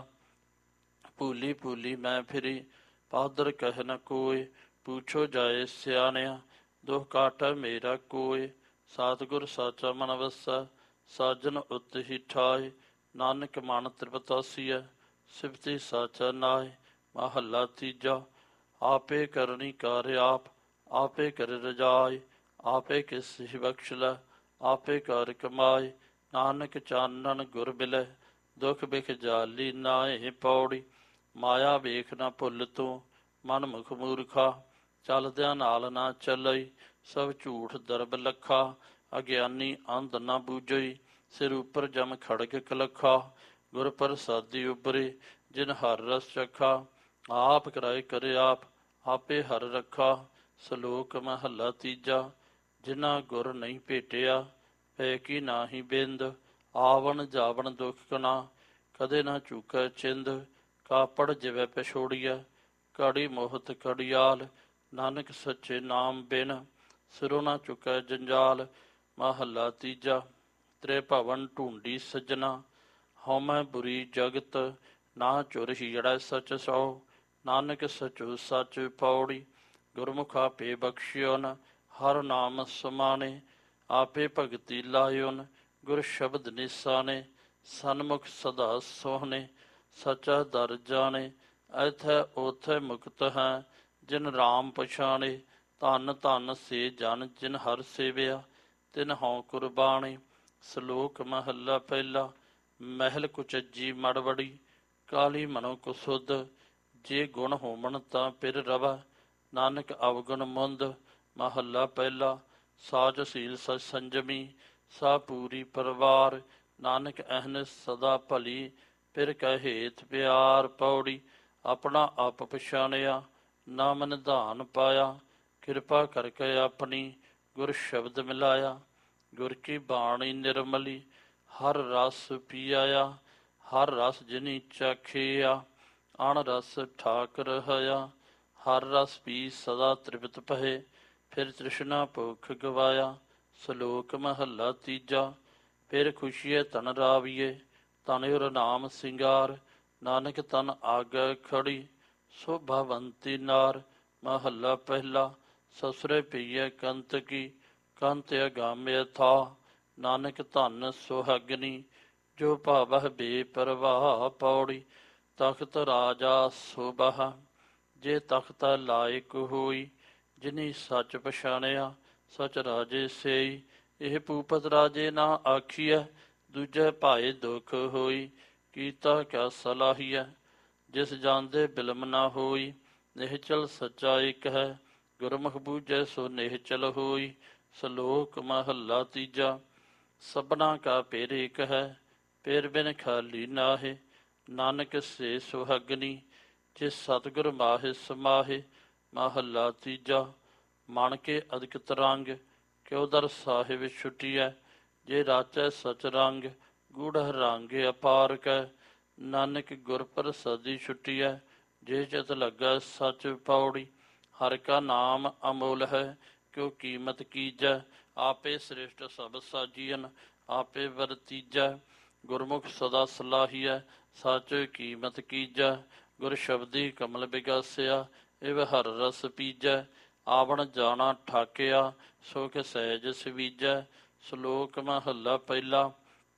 ਭੂਲੀ ਭੂਲੀ ਮੈਂ ਫਿਰੀ, ਪਾਦਰ ਕਹਿ ਨ ਕੋਇ। ਪੁੱਛੋ ਜਾਏ ਸਿਆਣਿਆ, ਦੁਖ ਕਾਟੈ ਮੇਰਾ ਕੋਇ। ਸਤਿਗੁਰ ਸਾਚਾ ਮਨ ਵਸੈ, ਸਾਜਨ ਉਤ ਹੀ ਠਾਇ। ਨਾਨਕ ਮਨ ਤ੍ਰਿਪਤਾਸੀਐ, ਸਿਫਤੀ ਸਾਚਾ ਨਾਇ। ਮਹੱਲਾ ਤੀਜਾ। ਆਪੇ ਕਰਨੀ ਕਾਰ ਆਪ, ਆਪੇ ਕਰ ਰਜਾਇ। ਆਪੇ ਕਿਸ ਬਖਸ਼ ਲੈ, ਆਪੇ ਕਾਰ ਕਮਾਏ। ਨਾਨਕ ਚਾਨਣ ਗੁਰ ਮਿਲੈ, ਦੁਖ ਬਿਖ ਜਾਲੀ ਨਾਹਿ ਪੌੜੀ। ਮਾਇਆ ਵੇਖ ਨਾ ਭੁੱਲ ਤੂੰ, ਮਨ ਮੁਖ ਮੂਰਖਾ। ਚੱਲਦਿਆਂ ਨਾਲ ਨਾ ਚੱਲਈ, ਸਭ ਝੂਠ ਦਰਬ ਲੱਖਾ। ਅਗਿਆਨੀ ਅੰਧ ਨਾ ਬੂਝਈ, ਸਿਰ ਉੱਪਰ ਜਮ ਖੜਗ ਕਲਖਾ। ਗੁਰ ਪ੍ਰਸਾਦੀ ਉਬਰੇ, ਜਿਨ ਹਰ ਰਸ ਚਖਾ। ਆਪ ਕਰਾਏ ਕਰੇ ਆਪ, ਆਪੇ ਹਰ ਰੱਖਾ। ਸ਼ਲੋਕ ਮਹੱਲਾ ਤੀਜਾ। ਜਿਨਾ ਗੁਰ ਨਹੀਂ ਭੇਟਿਆ, ਪੈ ਕੀ ਨਾਹੀ ਬਿੰਦ। ਆਵਣ ਜਾਵਣ ਦੁਖ ਕਣਾ, ਕਦੇ ਨਾ ਚੂਕੈ ਚਿੰਦ। ਕਾਪੜ ਜਿਵੈ ਪਿਛੋੜੀਐ, ਕੜੀ ਮੋਹਤ ਕੜਿਆਲ। ਨਾਨਕ ਸੱਚੇ ਨਾਮ ਬਿਨ, ਸਿਰੋਂ ਨਾ ਚੁਕੈ ਜੰਜਾਲ। ਮਹੱਲਾ ਤੀਜਾ। ਤ੍ਰਿਭਵਨ ਢੂੰਡੀ ਸੱਜਣਾ, ਹਉਮੈ ਬੁਰੀ ਜਗਤ। ਨਾ ਝੁਰ ਹੀੜੈ ਸਚ ਸੌ, ਨਾਨਕ ਸਚੋ ਸਚ ਪੌੜੀ। ਗੁਰਮੁਖ ਆਪੇ ਬਖਸ਼ਿਓਨ, ਹਰ ਨਾਮ ਸਮਾਣੇ। ਆਪੇ ਭਗਤੀ ਲਾਇਓਨ, ਗੁਰ ਸ਼ਬਦ ਨਿਸਾਨੇ। ਸਨਮੁਖ ਸਦਾ ਸੋਹਣੇ, ਸਚਾ ਦਰ ਜਾਣੇ। ਐਥੈ ਓਥੈ ਮੁਕਤ ਹੈ, ਜਿਨ ਰਾਮ ਪਛਾਣੇ। ਧੰਨ ਧੰਨ ਸੇ ਜਨ, ਜਿਨ ਹਰ ਸੇਵਿਆ, ਤਿਨ ਹਉ ਕੁਰਬਾਣੀ। ਸ਼ਲੋਕ ਮਹੱਲਾ ਪਹਿਲਾ। ਮਹਿਲ ਕੁਚੱਜੀ ਮੜਵੜੀ, ਕਾਲੀ ਮਨੋ ਕੁਸੁਧ। ਜੇ ਗੁਣ ਹੋਵਣ ਤਾਂ ਪਿਰ ਰਵੈ, ਨਾਨਕ ਅਵਗੁਣ ਮੁੰਦ। ਮਹੱਲਾ ਪਹਿਲਾ। ਸਾਜ ਸੀਲ ਸਚ ਸੰਜਮੀ, ਸਾ ਪੂਰੀ ਪਰਵਾਰ। ਨਾਨਕ ਅਹਨਿ ਸਦਾ ਭਲੀ, ਪਿਰ ਕੈ ਹੇਤ ਪਿਆਰ। ਪੌੜੀ। ਆਪਣਾ ਆਪ ਪਛਾਣਿਆ, ਨਾਮ ਨਿਧਾਨ ਪਾਇਆ। ਕਿਰਪਾ ਕਰਕੇ ਆਪਣੀ, ਗੁਰ ਸ਼ਬਦ ਮਿਲਾਇਆ। ਗੁਰ ਕੀ ਬਾਣੀ ਨਿਰਮਲੀ, ਹਰ ਰਸ ਪੀਆਇਆ। ਹਰ ਰਸ ਜਿਨੀ ਚਾਖਿਆ, ਅਣ ਰਸ ਠਾਕ ਰਹਿਆ। ਹਰ ਰਸ ਪੀ ਸਦਾ ਤ੍ਰਿਪਤ ਪਹੇ, ਫਿਰ ਤ੍ਰਿਸ਼ਨਾ ਭੁਖ ਗਵਾਇਆ। ਸ਼ਲੋਕ ਮਹੱਲਾ ਤੀਜਾ। ਫਿਰ ਖੁਸ਼ੀਏ ਧਨ ਰਾਵੀਏ, ਧਨ ਉਰ ਨਾਮ ਸਿੰਗਾਰ। ਨਾਨਕ ਤਨ ਆਗੈ ਖੜੀ, ਸ਼ੋਭਾਵੰਤੀ ਨਾਰ। ਮਹੱਲਾ ਪਹਿਲਾ। ਸਸੁਰੇ ਪਈਐ ਕੰਤ ਕੀ, ਕੰਤ ਅਗਾਮਿ ਅਥਾਹ। ਨਾਨਕ ਧਨ ਸੁਹਾਗਣੀ, ਜੋ ਭਾਵਹਿ ਬੇਪਰਵਾਹ। ਪੌੜੀ। ਤਖਤ ਰਾਜਾ ਸੋਭਾ, ਜੇ ਤਖਤਾ ਲਾਇਕ ਹੋਈ। ਜਿਨੀ ਸੱਚ ਪਛਾਣਿਆ, ਸਚ ਰਾਜੇ ਸੇਈ। ਇਹ ਭੂਪਤ ਰਾਜੇ ਨਾ ਆਖੀਐ, ਦੂਜੇ ਭਾਏ ਦੁਖ ਹੋਈ। ਕੀਤਾ ਕਿਆ ਸਲਾਹੀਐ, ਜਿਸ ਜਾਂਦੇ ਬਿਲਮ ਨਾ ਹੋਈ। ਨਿਹਚਲ ਸੱਚਾ ਇਕ ਹੈ, ਗੁਰਮੁਖ ਬੂਝੈ ਸੋ ਨਿਹਚਲ ਹੋਈ। ਸ਼ਲੋਕ ਮਹੱਲਾ ਤੀਜਾ। ਸਭਨਾ ਕਾ ਪਿਰ ਇਕ ਹੈ, ਪਿਰ ਬਿਨ ਖਾਲੀ ਨਾਹਿ। ਨਾਨਕ ਸੇ ਸੁਹਾਗਣੀ, ਜਿਸ ਸਤਿਗੁਰ ਮਾਹਿ ਸਮਾਹਿ। ਮਹੱਲਾ ਤੀਜਾ। ਮਨ ਕੇ ਅਦਿਕ ਤਰੰਗ, ਕਿਉ ਦਰ ਸਾਹਿਬ ਛੁਟੀਐ। ਜੇ ਰਾਚੈ ਸਚ ਰੰਗ, ਗੂੜ੍ਹ ਰੰਗ ਅਪਾਰ ਕੈ। ਨਾਨਕ ਗੁਰ ਪ੍ਰਸਾਦੀ ਛੁਟੀਐ, ਜੇ ਚਿਤ ਲੱਗੈ ਸਚ। ਪੌੜੀ। ਹਰਿ ਕਾ ਨਾਮ ਅਮੋਲ ਹੈ, ਕਿਉ ਕੀਮਤ ਕੀਜੈ। ਆਪੇ ਸ੍ਰਿਸ਼ਟ ਸਭ ਸਾਜੀਅਨ, ਆਪੇ ਵਰਤੀਜੈ। ਗੁਰਮੁਖ ਸਦਾ ਸਲਾਹੀਐ, ਸਚ ਕੀਮਤ ਕੀਜੈ। ਗੁਰ ਸ਼ਬਦੀ ਕਮਲ ਬਿਗਾਸਿਆ, ਇਵ ਹਰ ਰਸ ਪੀਜੈ। ਆਵਣ ਜਾਣਾ ਠਾਕਿਆ, ਸੁਖ ਸਹਿਜ ਸਵੀਜੈ। ਸ਼ਲੋਕ ਮਹੱਲਾ ਪਹਿਲਾ।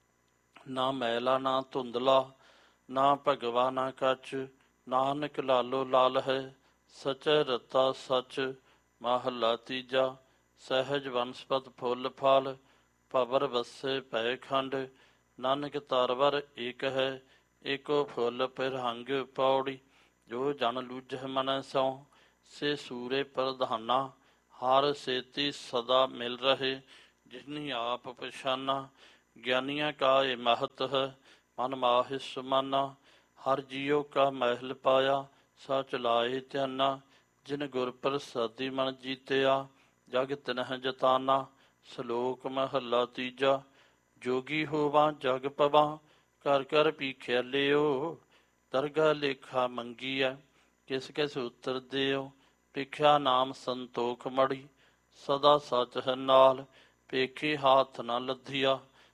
ਨਾ ਮੈਲਾ ਨਾ ਧੁੰਦਲਾ, ਨਾ ਭਗਵਾ ਨਾ ਕੱਚ। ਨਾਨਕ ਲਾਲੋ ਲਾਲ ਹੈ, ਸਚੈ ਰਤਾ ਸਚ। ਮਹੱਲਾ ਤੀਜਾ। ਸਹਿਜ ਵਨਸਪਤ ਫੁੱਲ ਫਲ, ਭਵਰ ਵਸੇ ਭੈ ਖੰਡ। ਨਾਨਕ ਤਰਵਰ ਏਕ ਹੈ, ਏਕੋ ਫੁੱਲ ਪਿਰਹੰਗ। ਪੌੜੀ। ਜੋ ਜਨ ਲੂਝੈ ਮਨੈ ਸਉ, ਸੇ ਸੂਰੇ ਪ੍ਰਧਾਨਾ। ਹਰ ਸੇਤੀ ਸਦਾ ਮਿਲ ਰਹੇ, ਜਿਨੀ ਆਪ ਪਛਾਨਾ। ਗਿਆਨੀਆਂ ਕਾ ਇਹ ਮਹਤ ਹੈ, ਮਨ ਮਾਹਿ ਸੁਮਾਨਾ। ਹਰ ਜੀਉ ਕਾ ਮਹਿਲ ਪਾਇਆ, ਸਚ ਲਾਏ ਧਿਆਨਾ। ਜਿਨ ਗੁਰ ਪ੍ਰਸਾਦੀ ਮਨ ਜੀਤਿਆ, ਜਗ ਤਿਨਹਿ ਜਤਾਨਾ। ਸ਼ਲੋਕ ਮਹੱਲਾ ਤੀਜਾ। ਜੋਗੀ ਹੋਵਾਂ ਜਗ ਪਵਾਂ, ਕਰ ਕਰ ਭੀਖਿਆ ਲਿਓ। ਦਰਗਾਹ ਲੇਖਾ ਮੰਗੀਐ, ਕਿਸ ਕਿਸ ਉੱਤਰ ਦਿਓ। ਭਿਖਿਆ ਨਾਮ ਸੰਤੋਖ ਮੜੀ, ਸਦਾ ਸਚ ਹੈ ਨਾਲ। ਪੇਖੀ ਹਾਥ ਨਾ ਲੱਧੀਆ,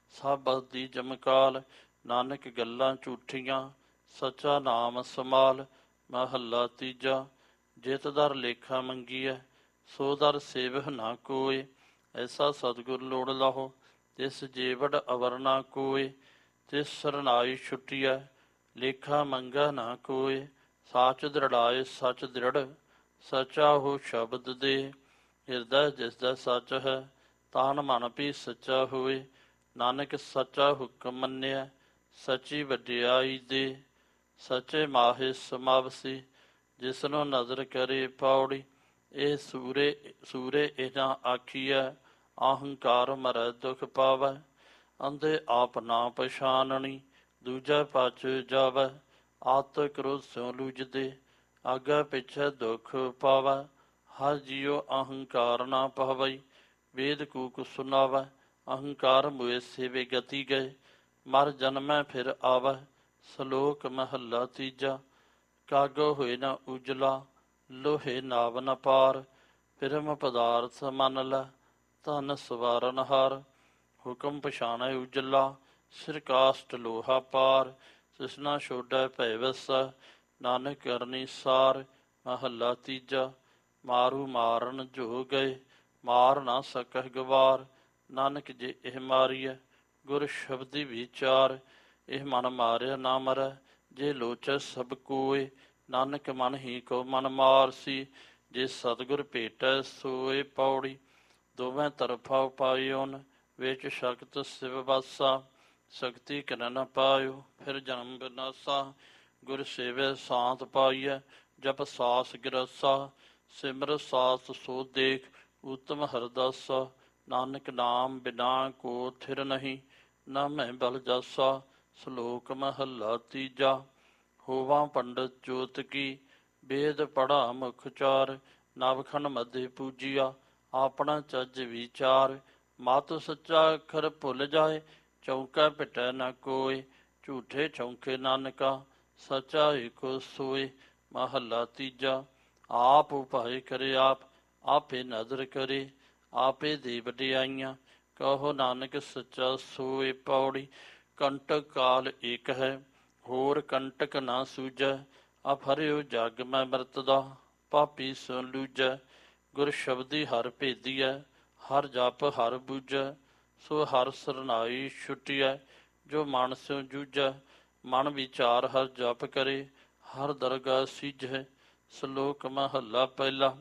ਸਭ ਦੀ ਜਮਕਾਲ। ਨਾਨਕ ਗੱਲਾਂ ਝੂਠੀਆਂ, ਸੱਚਾ ਨਾਮ ਸਮਾਲ। ਮਹੱਲਾ ਤੀਜਾ। ਜਿਤ ਦਰ ਲੇਖਾ ਮੰਗੀਐ, ਸੋ ਦਰ ਸੇਵਹ ਨਾ ਕੋਇ। ਐਸਾ ਸਤਿਗੁਰ ਲੋੜ ਲਾਹੋ, ਤਿਸ ਜੀਵੜ ਅਵਰ ਨਾ ਕੋਇ। ਤਿਸ ਸਰਨਾਈ ਛੁਟੀਐ, ਲੇਖਾ ਮੰਗੈ ਨਾ ਕੋਇ। ਸਾਚ ਦ੍ਰਿੜਾਏ ਸਚ ਦ੍ਰਿੜ, ਸਚਾ ਹੋ ਸ਼ਬਦ ਦੇ। ਹਿਰਦੈ ਜਿਸਦਾ ਸੱਚ ਹੈ, ਤਾਨ ਮਨ ਵੀ ਸੱਚਾ ਹੋਏ। ਨਾਨਕ ਸੱਚਾ ਹੁਕਮ ਮੰਨਿਆ, ਸੱਚੀ ਵਡਿਆਈ ਦੇ। ਸੱਚੇ ਮਾਹੇ ਸਮਾਵਸੀ, ਜਿਸਨੂੰ ਨਜ਼ਰ ਕਰੇ ਪੌੜੀ। ਇਹ ਸੂਰੇ ਸੂਰੇ ਇਹਨਾਂ ਆਖੀਐ, ਅਹੰਕਾਰ ਮਰੈ ਦੁਖ ਪਾਵੈ। ਅੰਧੇ ਆਪ ਨਾ ਪਛਾਨਣੀ, ਦੂਜਾ ਪਚ ਜਾਵੈ। ਆਤ ਕ੍ਰੋਧ ਸਿਉ ਲੂਝਦੇ, ਆਗਾ ਪਿਛੈ ਦੁਖ ਪਾਵੈ। ਹਰ ਜੀਉ ਅਹੰਕਾਰ ਨਾ ਪਾਵਈ, ਵੇਦ ਕੂਕ ਸੁਨਾਵੈ। ਅਹੰਕਾਰ ਮੁਏ ਸੇਵੇ ਗਤੀ ਗਏ, ਮਰ ਜਨਮੈ ਫਿਰ ਆਵੈ। ਸ਼ਲੋਕ ਮਹੱਲਾ ਤੀਜਾ। ਕਾਗੋ ਹੋਏ ਨਾ ਉਜਲਾ, ਲੋਹੇ ਨਾਵ ਨ ਪਾਰ। ਪਿਰਮ ਪਦਾਰਥ ਮੰਨ ਲੈ, ਧਨ ਸਵਾਰਨ ਹਾਰ। ਹੁਕਮ ਪਛਾਣੈ ਉਜਲਾ, ਸਿਰ ਕਾਸ਼ਟ ਲੋਹਾ ਪਾਰ। ਤ੍ਰਿਸ਼ਨਾ ਛੋਡੈ ਭੈ ਵਸੈ, ਨਾਨਕ ਕਰਨੀ ਸਾਰ। ਮਹੱਲਾ ਤੀਜਾ। ਮਾਰੂ ਮਾਰਨ ਜੋ ਗਏ, ਮਾਰ ਨਾ ਸਕਹਿ ਗਵਾਰ। ਨਾਨਕ ਜੇ ਇਹ ਮਾਰੀਐ, ਗੁਰ ਸ਼ਬਦੀ ਵਿਚਾਰ। ਇਹ ਮਨ ਮਾਰਿਆ ਨਾ ਮਰੈ, ਜੇ ਲੋਚੈ ਸਭ ਕੋਇ। ਨਾਨਕ ਮਨ ਹੀ ਕੋ ਮਨ ਮਾਰਸੀ, ਜੇ ਸਤਿਗੁਰ ਭੇਟੈ ਸੋਏ ਪੌੜੀ। ਦੋਵੇਂ ਤਰਫਾ ਪਾਇਓਨ, ਵਿੱਚ ਸ਼ਕਤ ਸਿਵ ਵਾਸਾ। ਸ਼ਕਤੀ ਕਿਨ ਨ ਪਾਇਓ, ਫਿਰ ਜਨਮ ਬਿਨਾਸਾ। ਗੁਰ ਸੇਵੈ ਸਾਂਤ ਪਾਈਐ, ਜਪ ਸਾਸ ਗਿਰਾਸਾ। ਸਿਮਰ ਸਾਸ ਸੋ ਦੇਖ, ਉਤਮ ਹਰਦਾਸਾ। ਨਾਨਕ ਨਾਮ ਬਿਨਾ ਕੋ ਥਿਰ ਨਹੀਂ, ਨਾ ਮੈਂ ਬਲ ਜਾਸਾ। ਸ਼ਲੋਕ ਮਹੱਲਾ ਤੀਜਾ। ਹੋਵਾਂ ਪੰਡਤ ਜੋਤ ਕੀ, ਵੇਦ ਪੜ੍ਹਾ ਮੁਖ ਚਾਰ। ਨਵਖਣ ਮਧੇ ਪੂਜੀਆ, ਆਪਣਾ ਚੱਜ ਵਿਚਾਰ। ਮਤ ਸੱਚਾ ਅੱਖਰ ਭੁੱਲ ਜਾਏ, ਚੌਂਕਾ ਪਿਟੈ ਨਾ ਕੋਇ। ਝੂਠੇ ਚੌਂਕੇ ਨਾਨਕਾ, ਸੱਚਾ ਏਕੋ ਸੋਇ। ਮਹੱਲਾ ਤੀਜਾ। ਆਪ ਉਪਾਏ ਕਰੇ ਆਪ, ਆਪੇ ਨਦਰ ਕਰੇ। ਆਪੇ ਦੇ ਵਡਿਆਈਆਂ, ਕਹੋ ਨਾਨਕ ਸੱਚਾ ਸੋਏ ਪੌੜੀ। ਕੰਟਕ ਕਾਲ ਏਕ ਹੈ, ਹੋਰ ਕੰਟਕ ਨਾ ਸੂਝੈ। ਅਫਰਿਓ ਜਗ ਮੈਂ ਮਰਤਦਾ, ਪਾਪੀ ਸੁਣ ਲੂਝੈ। ਗੁਰ ਸ਼ਬਦੀ ਹਰ ਭੇਦੀਐ, ਹਰ ਜਪ ਹਰ ਬੂਝੈ। ਸੋ ਹਰ ਸਰਨਾਈ ਛੁਟੀਐ, ਜੋ ਮਨ ਸਿਉ ਜੂਝੈ। ਮਨ ਵਿਚਾਰ ਹਰ ਜਪ ਕਰੇ, ਹਰ ਦਰਗਾਹ ਸੀਝੈ। ਸ਼ਲੋਕ ਮਹੱਲਾ ਪਹਿਲਾ।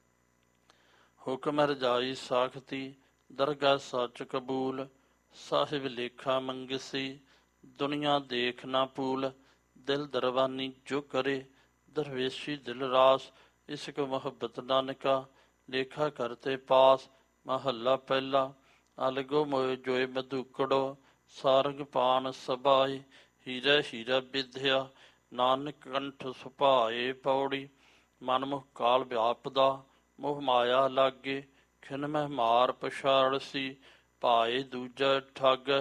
ਹੁਕਮ ਰਜਾਈ ਸਾਖਤੀ, ਦਰਗਾਹ ਸੱਚ ਕਬੂਲ। ਸਾਹਿਬ ਲੇਖਾ ਮੰਗਸੀ, ਦੁਨੀਆ ਦੇਖ ਨਾ ਭੂਲ। ਦਿਲ ਦਰਵਾਨੀ ਜੋ ਕਰੇ, ਦਰਵੇਸ਼ੀ ਦਿਲ ਰਾਸ। ਇਸਕ ਮੁਹੱਬਤ ਨਾਨਕਾ, ਲੇਖਾ ਕਰਤੇ ਪਾਸ। ਮਹੱਲਾ ਪਹਿਲਾ। ਅਲਗੋ ਮੋਇ ਜੋਇ ਮਧੂਕੜੋ, ਸਾਰੰਗ ਪਾਨ ਸਬਾਏ। ਹੀਰਾ ਹੀਰਾ ਵਿਧਿਆ, ਨਾਨਕ ਕੰਠ ਸੁਭਾਏ ਪੌੜੀ। ਮਨਮੁਖ ਕਾਲ ਵਿਆਪਦਾ, ਮੋਹ ਮਾਇਆ ਲਾਗੇ। ਖਿਨ ਮਹਿ ਮਾਰ ਪਛਾੜਸੀ, ਭਾਏ ਦੂਜਾ ਠਾਗੈ।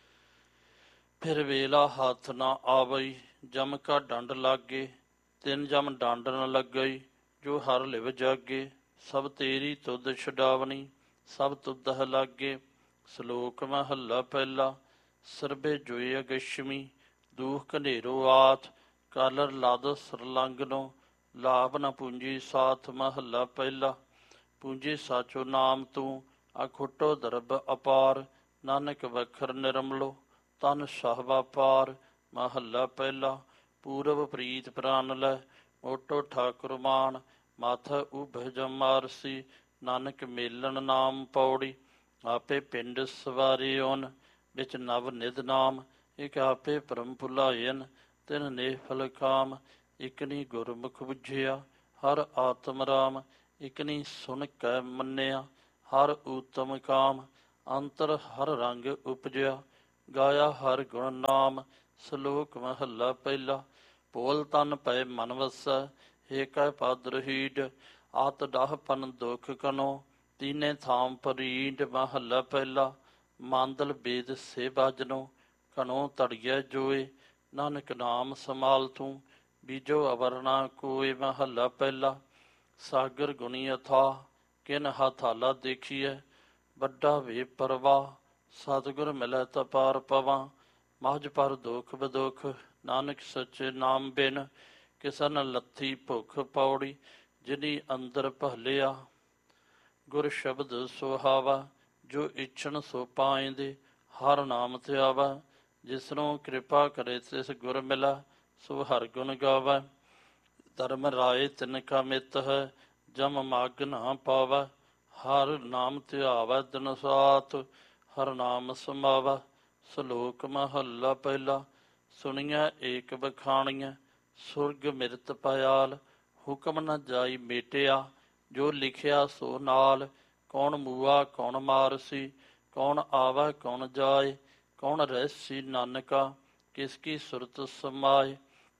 ਫਿਰ ਵੇਲਾ ਹੱਥ ਨਾ ਆਵਈ, ਜਮ ਕਾ ਡੰਡ ਲਾਗੇ। ਤਿਨ ਜਮ ਡੰਡ ਨ ਲੱਗਈ, ਜੋ ਹਰ ਲਿਵ ਜਾਗੇ। ਸਭ ਤੇਰੀ ਤੁਧ ਛਡਾਵਨੀ, ਸਭ ਤੁਧਹਿ ਲਾਗੇ। ਸ਼ਲੋਕ ਮਹੱਲਾ ਪਹਿਲਾ। ਸਰਬੇ ਜੋਇ ਅਗਛਮੀ, ਦੂਖ ਘਨੇਰੋ ਆਥ। ਕਾਲਰ ਲਦ ਸਰਲੰਗਨੋ, ਲਾਭ ਨ ਪੂੰਜੀ ਸਾਥ। ਮਹੱਲਾ ਪਹਿਲਾ। ਪੂੰਜੀ ਸਾਚੋ ਨਾਮ ਤੂੰ, ਅਖੁੱਟੋ ਦਰਬ ਅਪਾਰ। ਨਾਨਕ ਵਖਰ ਨਿਰਮਲੋ, ਤਨ ਸਹਵਾ ਪਾਰ। ਮਹੱਲਾ ਪਹਿਲਾ। ਪੂਰਬ ਪ੍ਰੀਤ ਪ੍ਰਾਨ ਲੈ, ਓਟੋ ਠਾਕੁਰ ਮਾਨ। ਮਾਥਾ ਉਭੈ ਜਮਾਰਸੀ, ਨਾਨਕ ਮੇਲਣ ਨਾਮ ਪੌੜੀ। ਆਪੇ ਪਿੰਡ ਸਵਾਰਿਓਨ, ਵਿੱਚ ਨਵ ਨਿਧ ਨਾਮ। ਇਕ ਆਪੇ ਭਰਮ ਭੁਲਾਇਨ, ਤਿਨ ਨੇਹ ਫਲ ਕਾਮ। ਇਕ ਨੀ ਗੁਰਮੁਖ ਬੁਝਿਆ, ਹਰ ਆਤਮ ਰਾਮ। ਇਕਨੀ ਸੁਣ ਕੈ ਮੰਨਿਆ। ਹਰ ਊਤਮ ਕਾਮ ਅੰਤਰ ਹਰ ਰੰਗ ਉਪਜਿਆ। ਗਾਇਆ ਹਰ ਗੁਣ ਨਾਮ ਸਲੋਕ ਮਹੱਲਾ ਪਹਿਲਾ। ਭੋਲ ਤਨ ਪੈ ਮਨ ਵਸੈ ਏਕੈ ਪਦ ਰਹੀਡ। ਆਤ ਡਾਹ ਪਨ ਦੁਖ ਕਨੋ ਤੀਨੇ ਥਾਮ ਪਰੀਡ। ਮਹੱਲਾ ਪਹਿਲਾ। ਮਾਂਦਲ ਬੇਦ ਸੇ ਬਾਜਨੋ ਘਣੋ ਧੜੀਐ ਜੋਏ। ਨਾਨਕ ਨਾਮ ਸਮਾਲ ਤੂੰ ਬੀਜੋ ਅਵਰ ਨਾ ਕੋਇ। ਮਹੱਲਾ ਪਹਿਲਾ। ਸਾਗਰ ਗੁਣੀ ਅਥਾਹ ਕਿਨ ਹਾਥਾਲਾ ਦੇਖੀਐ। ਵੱਡਾ ਵੇ ਪਰਵਾਹ ਸਤਿਗੁਰ ਮਿਲੈ ਤਾ ਪਾਰ ਪਵਾਂ। ਮਝ ਪਰ ਦੁਖ ਬਦੁਖ ਨਾਨਕ ਸੱਚੇ ਨਾਮ ਬਿਨ। ਕਿਸਨ ਲੱਥੀ ਭੁਖ ਪੌੜੀ ਜਿਨੀ ਅੰਦਰ ਭਲਿਆ। ਗੁਰ ਸ਼ਬਦ ਸੁਹਾਵਾ ਜੋ ਇੱਛਣ ਸੋ ਪਾਇਂਦੇ। ਹਰ ਨਾਮ ਧਿਆਵਾ ਜਿਸਨੂੰ ਕਿਰਪਾ ਕਰੇ ਤਿਸ ਗੁਰ ਮਿਲਾ। ਸੋ ਹਰ ਗੁਣ ਗਾਵੈ ਧਰਮ ਰਾਏ ਤਿਨ ਕਾ ਮਿਤ ਹੈ। ਜਮ ਮਗ ਨਾ ਪਾਵੈ ਹਰ ਨਾਮ ਧਿਆਵੈ ਦਿਨ ਸਾਤ। ਹਰ ਨਾਮ ਸਮਾਵੈ। ਸਲੋਕ ਮਹੱਲਾ ਪਹਿਲਾ। ਸੁਣੀਐ ਏਕ ਬਖਾਣੀਐ ਸੁਰਗ ਮਿਰਤ ਪਇਆਲ। ਹੁਕਮ ਨ ਜਾਈ ਮੇਟਿਆ ਜੋ ਲਿਖਿਆ ਸੋ ਨਾਲ। ਕੌਣ ਮੂਆ ਕੌਣ ਮਾਰਸੀ ਕੌਣ ਆਵੈ ਕੌਣ ਜਾਏ। ਕੌਣ ਰਹਿਸੀ ਨਾਨਕਾ ਕਿਸ ਕੀ ਸੁਰਤ ਸਮਾਏ।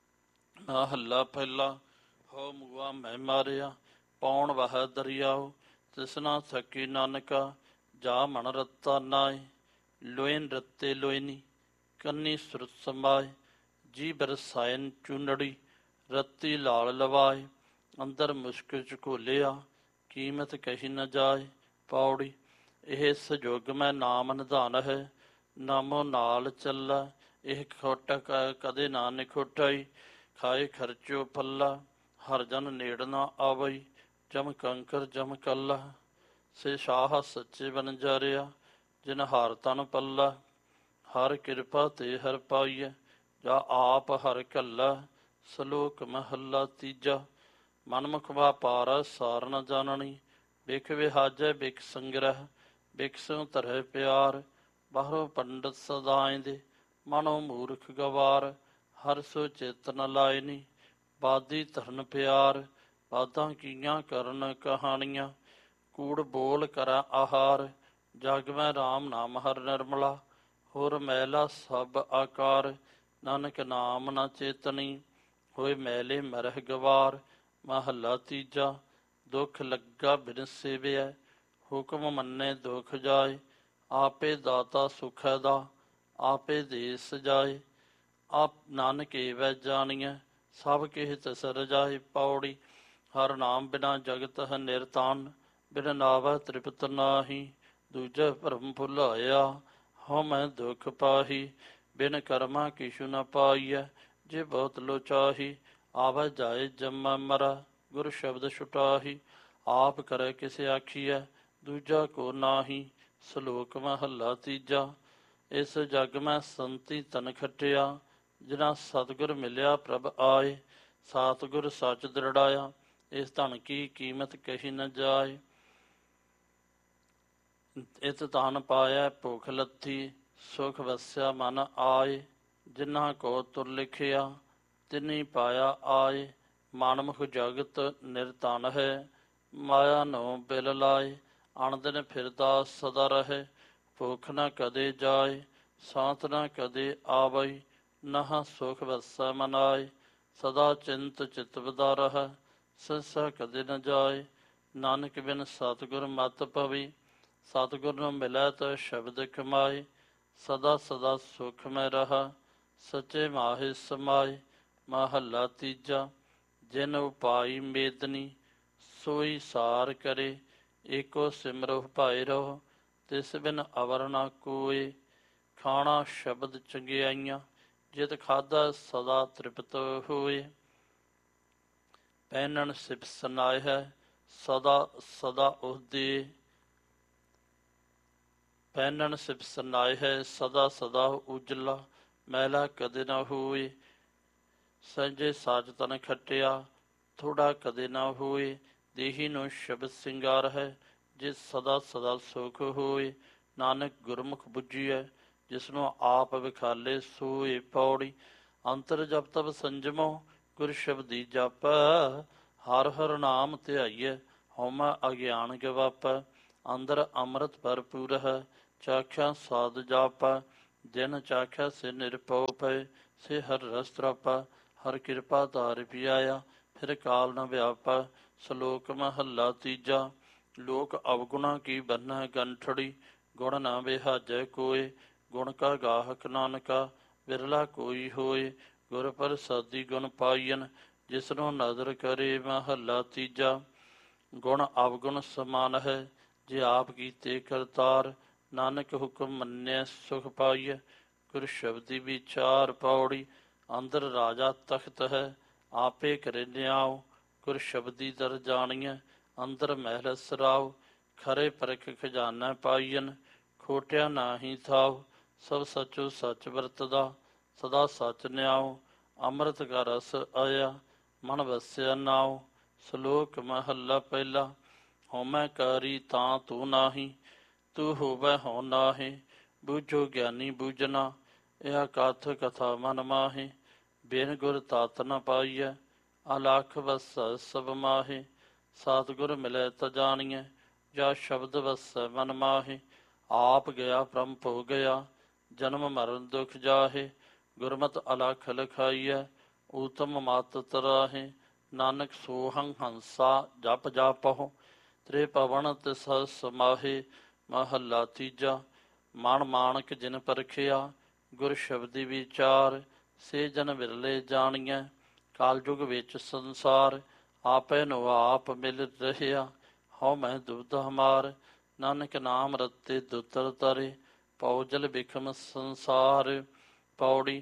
ਮਹੱਲਾ ਪਹਿਲਾ। ਹੋ ਮੂਆ ਮੈਂ ਮਾਰਿਆ ਪੌਣ ਵਹਿ ਦਰਿਆਓ। ਤਿਸਨਾ ਥਕੀ ਨਾਨਕਾ ਜਾ ਮਨ ਰੱਤਾ ਨਾਏ। ਲੋਇਨ ਰੱਤੇ ਲੋਇਨੀ ਕੰਨੀ ਸੁਰਤ ਸਮਾਏ। ਜੀ ਬਰਸਾਇਨ ਚੂਨੜੀ ਰੱਤੀ ਲਾਲ ਲਵਾਏ। ਅੰਦਰ ਮੁਸ਼ਕ ਝਕੋਲਿਆ ਕੀਮਤ ਕਹੀ ਨ ਜਾਏ। ਪੌੜੀ ਇਹ ਸਜੋਗ ਮੈਂ ਨਾਮ ਨਿਧਾਨ ਹੈ। ਨਾਮੋ ਨਾਲ ਚੱਲਾ ਇਹ ਖੋਟਾ ਕਦੇ ਨਾ ਨਿਖੋਟਾਈ। ਖਾਏ ਖਰਚੋ ਪੱਲਾ ਹਰ ਜਨ ਨੇੜ ਨਾ ਆਵਈ। ਜਮ ਕੰਕਰ ਜਮ ਕੱਲਾ ਸੇ ਸ਼ਾਹ ਸੱਚੇ ਵਣਜਾਰਿਆ। ਜਿਨ ਹਾਰ ਤਨ ਪੱਲਾ ਹਰ ਕਿਰਪਾ ਤੇ ਹਰ ਪਾਈਐ। ਜਾ ਆਪ ਹਰ ਘੱਲਾ। ਸਲੋਕ ਮਹੱਲਾ ਤੀਜਾ। ਮਨਮੁਖ ਵਾਪਾਰ ਸਾਰ ਨ ਜਾਣਨੀ। ਬਿਖ ਵਿਹਾਜੈ ਬਿਖ ਸੰਗ੍ਰਹਿ ਬਿਖ ਸਿਉ ਧਰੈ ਪਿਆਰ। ਬਾਹਰੋਂ ਪੰਡਤ ਸਦਾਇਂਦੇ ਮਨੋ ਮੂਰਖ ਗਵਾਰ। ਹਰ ਸੋ ਚਿਤ ਨ ਲਾਇਨੀ ਬਾਦੀ ਧਰਨ ਪਿਆਰ। ਬਾਦਾਂ ਕੀਆਂ ਕਰਨ ਕਹਾਣੀਆਂ ਕੂੜ ਬੋਲ ਕਰਾਂ ਆਹਾਰ। ਜਗ ਮੈਂ ਰਾਮ ਨਾਮ ਹਰ ਨਿਰਮਲਾ ਹੋਰ ਮੈਲਾ ਸਭ ਆਕਾਰ। ਨਾਨਕ ਨਾਮ ਨਾ ਚੇਤਨੀ ਹੋਏ ਮੈਲੇ ਮਰਹ ਗਵਾਰ। ਮਹੱਲਾ ਤੀਜਾ। ਦੁੱਖ ਲੱਗਾ ਬਿਨ ਸੇਵਿਐ ਹੁਕਮ ਮੰਨੇ ਦੁਖ ਜਾਏ। ਆਪੇ ਦਾਤਾ ਸੁਖੈ ਦਾ ਆਪੇ ਦੇ ਸਜਾਏ। ਆਪ ਨਾਨਕ ਏਵੈ ਜਾਣੀਐ ਸਭ ਕਿਹ ਤਿਸ ਰਜਾਏ। ਪੌੜੀ ਹਰ ਨਾਮ ਬਿਨਾ ਜਗਤ ਹੈ ਨਿਰਤਾਨ। ਬਿਨ ਨਾਵੈ ਤ੍ਰਿਪਤ ਨਾਹੀ ਦੂਜੈ ਭਰਮ ਭੁਲਾਇਆ। ਹਉ ਮੈਂ ਦੁਖ ਪਾਹੀ ਬਿਨ ਕਰਮਾ ਕਿਛੁ ਨ ਪਾਈਐ। ਜੇ ਬਹੁਤ ਲੋਚਾਹੀ ਆਵੈ ਜਾਏ ਜੰਮੈ ਮਰੈ। ਗੁਰ ਸ਼ਬਦ ਛੁਟਾਹੀ ਆਪ ਕਰੈ ਕਿਸ ਆਖੀਐ ਦੂਜਾ ਕੋ ਨਾਹੀ। ਸਲੋਕ ਮਹੱਲਾ ਤੀਜਾ। ਇਸ ਜਗ ਮੈਂ ਸੰਤੀ ਤਨ ਖਟਿਆ ਜਿਨਾ ਸਤਿਗੁਰ ਮਿਲਿਆ ਪ੍ਰਭ ਆਏ। ਸਤਿਗੁਰ ਸੱਚ ਦ੍ਰਿੜਾਇਆ ਇਸ ਧਨ ਕੀ ਕੀਮਤ ਕਹੀ ਨ ਜਾਏ। ਇਤ ਧਨ ਪਾਇਆ ਭੁਖ ਲੱਥੀ ਸੁਖ ਵਸਿਆ ਮਨ ਆਏ। ਜਿਨ੍ਹਾਂ ਕੋ ਤੁਰ ਲਿਖਿਆ ਤਿਨੀ ਪਾਇਆ ਆਏ। ਮਨਮੁਖ ਜਗਤ ਨਿਰਧਨ ਹੈ ਮਾਇਆ ਨੋ ਬਿਲ ਲਾਏ। ਅਣ ਦਿਨ ਫਿਰਦਾ ਸਦਾ ਰਹੇ ਭੁਖ ਨ ਕਦੇ ਜਾਏ। ਸਾਥ ਨ ਕਦੇ ਆਵਈ ਨਹ ਸੁਖ ਵਸੈ ਮਨਾਏ। ਸਦਾ ਚਿੰਤ ਚਿਤ ਵਦਾ ਰਹੈ ਸੰਸਾ ਕਦੇ ਨ ਜਾਏ। ਨਾਨਕ ਬਿਨ ਸਤਿਗੁਰ ਮਤ ਪਵੀ ਸਤਿਗੁਰ ਨੂੰ ਮਿਲੈ ਤਾ ਸ਼ਬਦ ਕਮਾਏ। ਸਦਾ ਸਦਾ ਸੁਖ ਮੈਂ ਰਹਾ ਸੱਚੇ ਮਾਹਿ ਸਮਾਏ। ਮਹੱਲਾ ਤੀਜਾ। ਜਿਨ ਉਪਾਈ ਮੇਦਨੀ ਸੋਈ ਸਾਰ ਕਰੇ। ਏਕੋ ਸਿਮਰੋ ਭਾਇ ਰਹੋ ਤਿਸ ਬਿਨ ਅਵਰ ਨਾ ਕੋਇ। ਖਾਣਾ ਸ਼ਬਦ ਚੰਗਿਆਈਆਂ ਜਿਤ ਖਾਧਾ ਸਦਾ ਤ੍ਰਿਪਤ ਹੋਏ। ਪਹਿਨਣ ਸਿਪ ਸਨਾਏ ਹੈ ਸਦਾ ਸਦਾ ਉਹਦੇ। ਪਹਿਨਣ ਸਿਪ ਸਨਾਏ ਹੈ ਸਦਾ ਸਦਾ ਉਜਲਾ ਮੈਲਾ ਕਦੇ ਨਾ ਹੋਏ। ਸੰਜੇ ਸਾਜ ਤਨ ਖਟਿਆ ਥੋੜਾ ਕਦੇ ਨਾ ਹੋਏ। ਦੇਹੀ ਨੂੰ ਸ਼ਬਦ ਸਿੰਗਾਰ ਹੈ ਜਿਸ ਸਦਾ ਸਦਾ ਸੁਖ ਹੋਏ। ਨਾਨਕ ਗੁਰਮੁਖ ਬੁੱਝੀਐ ਜਿਸਨੂੰ ਆਪ ਵਿਖਾਲੇ ਸੋਏ। ਪੌੜੀ ਅੰਤਰ ਜਪ ਤਪ ਸੰਜਮੋ ਗੁਰ ਸ਼ਬਦੀ ਜਪੈ। ਹਰ ਹਰ ਨਾਮ ਧਿਆਈਐ ਹਉਮੈ ਅਗਿਆਨ ਗਵਾਪੈ, ਅੰਦਰ ਅੰਮ੍ਰਿਤ ਭਰਪੂਰ ਹੈ। ਚਾਖਿਆ ਸਾਧ ਜਾਪੈ, ਜਿਨ ਚਾਖਿਆ ਸੇ ਨਿਰਭਉ ਪਏ। ਸੇ ਹਰ ਰਸ ਤਰਾਪੈ, ਹਰ ਕਿਰਪਾ ਧਾਰਿ ਪਿਆਇਆ। ਫਿਰ ਕਾਲ ਨ ਵਿਆਪੈ। ਸ਼ਲੋਕ ਮਹੱਲਾ ਤੀਜਾ। ਲੋਕ ਅਵਗੁਣਾ ਕੀ ਬੰਨ੍ਹੈ ਗੰਠੜੀ, ਗੁਣ ਨ ਬਿਹਾਜੈ ਕੋਇ। ਗੁਣ ਕਾ ਗਾਹਕ ਨਾਨਕਾ, ਬਿਰਲਾ ਕੋਈ ਹੋਏ। ਗੁਰ ਪ੍ਰਸਾਦੀ ਗੁਣ ਪਾਈਐਨ, ਜਿਸਨੂੰ ਨਦਰ ਕਰੇ। ਮਹੱਲਾ ਤੀਜਾ। ਗੁਣ ਅਵਗੁਣ ਸਮਾਨ ਹੈ, ਜੇ ਆਪ ਕੀਤੇ ਕਰਤਾਰ। ਨਾਨਕ ਹੁਕਮ ਮੰਨਿਆ ਸੁਖ ਪਾਈਐ, ਗੁਰ ਸ਼ਬਦੀ ਵਿਚਾਰ। ਪੌੜੀ। ਅੰਦਰ ਰਾਜਾ ਤਖਤ ਹੈ, ਆਪੇ ਕਰੇ ਨਿਆਉ। ਗੁਰ ਸ਼ਬਦੀ ਦਰ ਜਾਣੀਐ, ਅੰਦਰ ਮਹਿਲ ਸਰਾਉ। ਖਰੇ ਪਰਖ ਖਜ਼ਾਨਾ ਪਾਈਐਨ, ਖੋਟਿਆ ਨਾਹੀ ਥਾਉ। ਸਭ ਸਚੋ ਸਚ ਵਰਤਦਾ, ਸਦਾ ਸਚ ਨਿਆਉ। ਅੰਮ੍ਰਿਤ ਕਾ ਰਸ ਆਇਆ, ਮਨ ਵਸਿਆ ਨਾਉ। ਸ਼ਲੋਕ ਮਹੱਲਾ ਪਹਿਲਾ। ਹਉਮੈ ਕਾਰੀ ਤਾਂ ਤੂੰ ਨਾਹੀ, ਤੂੰ ਹੋਵੈ ਹਉ ਨਾਹੀਂ। ਬੂਝੋ ਗਿਆਨੀ ਬੂਝਣਾ, ਇਹ ਕਥ ਕਥਾ ਮਨ ਮਾਹੇ। ਬਿਨ ਗੁਰ ਤਤ ਨ ਪਾਈਐ, ਅਲਖ ਵਸੈ ਸਭ ਮਾਹੇ। ਸਤਿਗੁਰ ਮਿਲੈ ਤ ਜਾਣੀਐ, ਜਾ ਸ਼ਬਦ ਵਸੈ ਮਨ ਮਾਹੇ। ਆਪ ਗਿਆ ਬ੍ਰਹਮ ਭੋ ਗਿਆ, ਜਨਮ ਮਰਨ ਦੁਖ ਜਾਹੇ। ਗੁਰਮਤਿ ਅਲਖ ਲਿਖਾਈਐ, ਊਤਮ ਮਤ ਤਰਾਹੇ। ਨਾਨਕ ਸੋਹੰ ਹੰਸਾ ਜਪ ਜਾਪਹੁ, ਤ੍ਰੇ ਪਵਨ ਤਿਸ ਸਮਾਹੇ। ਮਹੱਲਾ ਤੀਜਾ। ਮਨ ਮਾਣਕ ਜਿਨ ਪਰਖਿਆ, ਗੁਰ ਸ਼ਬਦੀ ਵਿਚਾਰ। ਸੇ ਜਨ ਵਿਰਲੇ ਜਾਣੀਐ, ਕਾਲਜੁਗ ਵਿੱਚ ਸੰਸਾਰ। ਆਪੈ ਨੂੰ ਆਪ ਮਿਲ ਰਹਿਆ, ਹਉ ਮੈਂ ਦੁਬਧ ਹਮਾਰ। ਨਾਨਕ ਨਾਮ ਰਤੇ ਦੁਤਰ ਤਰੇ, ਪਉ ਜਲ ਬਿਖਮ ਸੰਸਾਰ। ਪੌੜੀ।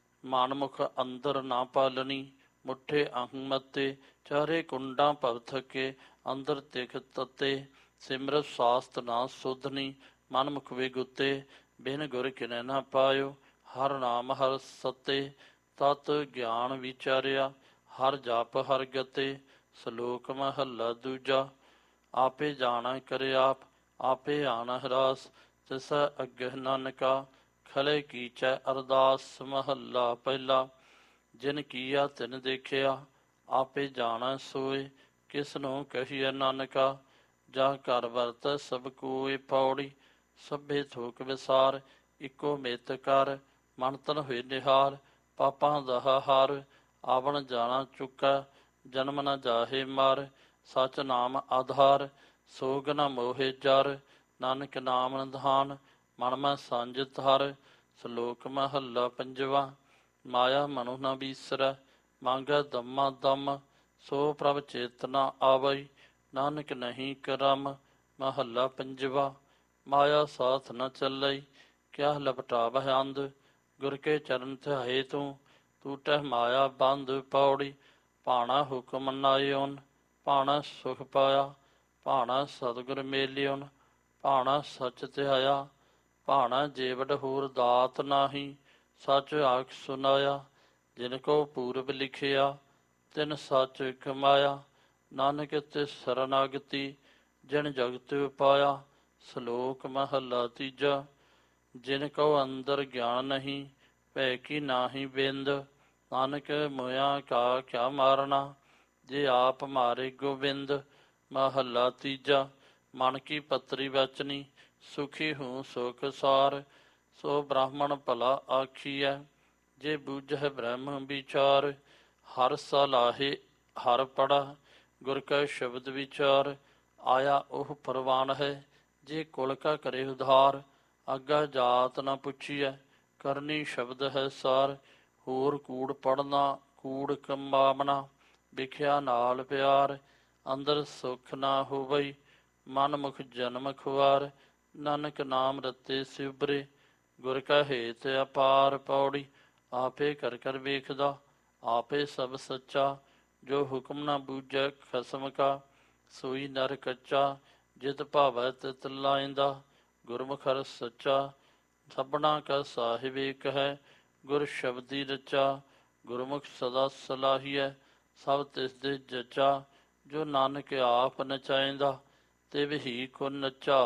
ਮਨਮੁਖ ਅੰਦਰ ਨਾ ਪਾਲਣੀ, ਮੁੱਠੇ ਅਹੰ ਮਤੇ। ਚਾਰੇ ਕੁੰਡਾਂ ਭਵ ਥਕੇ, ਅੰਦਰ ਤਿਖ ਤਤੇ। ਸਿਮਰਤ ਸਾਸਤ ਨਾ ਸੋਧਨੀ, ਮਨਮੁਖ ਵਿਗੁਤੇ। ਬਿਨ ਗੁਰ ਕਿਨੈ ਨਾ ਪਾਇਓ, ਹਰ ਨਾਮ ਹਰ ਸਤੇ। ਤਤ ਗਿਆਨ ਵਿਚਾਰਿਆ, ਹਰ ਜਪ ਹਰ ਗਤੇ। ਸ਼ਲੋਕ ਮਹੱਲਾ ਦੂਜਾ। ਆਪੇ ਜਾਣਾ ਕਰੇ ਆਪ, ਆਪੇ ਆਣ ਹਰਾਸ। ਤਿਸੈ ਅਗਹਿ ਨਾਨਕਾ, ਖਲੇ ਕੀਚੈ ਅਰਦਾਸ। ਮਹੱਲਾ ਪਹਿਲਾ। ਜਿਨ ਕੀਆ ਤਿਨ ਦੇਖਿਆ, ਆਪੇ ਜਾਣੈ ਸੋਏ। ਕਿਸ ਨੂੰ ਕਹੀਐ ਨਾਨਕਾ, ਜਾ ਘਰ ਵਰਤੈ ਸਭ ਕੋਇ। ਪੌੜੀ। ਸਭੇ ਥੋਕ ਵਿਸਾਰ, ਇੱਕੋ ਮਿਤ ਕਰ। ਮਨ ਤਨ ਹੋਏ ਨਿਹਾਲ, ਪਾਪਾਂ ਦਾ ਹਾਰ। ਆਵਣ ਜਾਣਾ ਚੁੱਕੈ, ਜਨਮ ਨ ਜਾਹੇ ਮਰ। ਸਚ ਨਾਮ ਆਧਾਰ, ਸੋਗ ਨ ਮੋਹੇ ਜਰ। ਨਾਨਕ ਨਾਮ ਨਿਧਾਨ, ਮਨ ਮੈਂ ਸਾਂਝ ਧਰ। ਸ਼ਲੋਕ ਮਹੱਲਾ ਪੰਜਵਾ। ਮਾਇਆ ਮਨੁ ਨ ਬੀਸਰੈ, ਮੰਗੈ ਦਮਾ ਦਮ। ਸੋ ਪ੍ਰਭ ਚਿਤ ਨ ਆਵਈ, ਨਾਨਕ ਨਹੀਂ ਕਰਮ। ਮਹੱਲਾ ਪੰਜਵਾ। ਮਾਇਆ ਸਾਥ ਨ ਚੱਲਈ, ਕਿਆ ਲਪਟਾਵਹਿ ਅੰਧ। ਗੁਰ ਕੇ ਚਰਨ ਧਿਆਏ ਤੂੰ, ਟੂਟਹਿ ਮਾਇਆ ਬੰਧ। ਪੌੜੀ। ਭਾਣਾ ਹੁਕਮ ਨਾਇਓਨ, ਭਾਣਾ ਸੁਖ ਪਾਇਆ। ਭਾਣਾ ਸਤਿਗੁਰ ਮੇਲਿਓਨ, ਭਾਣਾ ਸਚ ਧਿਆਇਆ। ਭਾਣਾ ਜੇਵਡ ਹੋਰ ਦਾਤ ਨਾਹੀ, ਸਚ ਆਖ ਸੁਨਾਇਆ। ਜਿਨ ਕੋ ਪੂਰਬ ਲਿਖਿਆ, ਤਿਨ ਸਚ ਕਮਾਇਆ। ਨਾਨਕ ਤਿਸ ਸਰਨਾਗਤੀ, ਜਿਨ ਜਗਤ ਉਪਾਇਆ। ਸ਼ਲੋਕ ਮਹੱਲਾ ਤੀਜਾ। ਜਿਨ ਕਉ ਅੰਦਰ ਗਿਆਨ ਨਹੀਂ, ਭੈ ਕੀ ਨਾਹੀ ਬਿੰਦ। ਨਾਨਕ ਮੋਇਆ ਕਾ ਕਿਆ ਮਾਰਨਾ, ਜੇ ਆਪ ਮਾਰੇ ਗੋਬਿੰਦ। ਮਹੱਲਾ ਤੀਜਾ। ਮਨ ਕੀ ਪੱਤਰੀ ਵਚਨੀ, ਸੁਖੀ ਹੂੰ ਸੁਖ ਸਾਰ। ਸੋ ਬ੍ਰਾਹਮਣ ਭਲਾ ਆਖੀਐ, ਜੇ ਬੂਝੈ ਬ੍ਰਹਮ ਵਿਚਾਰ। ਹਰ ਸਲਾਹੇ ਹਰ ਪੜਾ, ਗੁਰ ਕੈ ਸ਼ਬਦ ਵਿਚਾਰ। ਆਇਆ ਉਹ ਪ੍ਰਵਾਨ ਹੈ, ਜੇ ਕੁਲ ਕਾ ਕਰੇ ਉਧਾਰ। ਆਗਾ ਜਾਤ ਨ ਪੁੱਛੀਐ, ਕਰਨੀ ਸ਼ਬਦ ਹੈ ਸਾਰ। ਹੋਰ ਕੂੜ ਪੜਨਾ ਕੂੜ ਕਮਾਵਣਾ, ਵਿਖਿਆ ਨਾਲ ਪਿਆਰ। ਅੰਦਰ ਸੁਖ ਨਾ ਹੋਵਈ, ਮਨ ਮੁਖ ਜਨਮ ਖੁਆਰ। ਨਾਨਕ ਨਾਮ ਰਤੇ ਸਿਉਬਰੇ, ਗੁਰ ਕਾ ਹੇਤ ਅਪਾਰ। ਪੌੜੀ। ਆਪੇ ਕਰ ਕਰ ਵੇਖਦਾ, ਆਪੇ ਸਭ ਸੱਚਾ। ਜੋ ਹੁਕਮ ਨਾ ਬੂਝੈ ਖਸਮ ਕਾ, ਸੋਈ ਨਰ ਕੱਚਾ। ਜਿਤ ਭਾਵੈ ਤਿਤ ਲਾਇੰਦਾ, ਗੁਰਮੁਖ ਹਰਿ ਸੱਚਾ। ਸਭਨਾ ਕਾ ਸਾਹਿਬ ਏਕ ਹੈ, ਗੁਰ ਸ਼ਬਦੀ ਰਚਾ। ਗੁਰਮੁਖ ਸਦਾ ਸਲਾਹੀਐ, ਸਭ ਤਿਸ ਦੇ ਜਚਾ। ਜੋ ਨਾਨਕ ਆਪ ਨਚਾਇਂਦਾ, ਤਿਵ ਹੀ ਕੋ ਨਚਾ।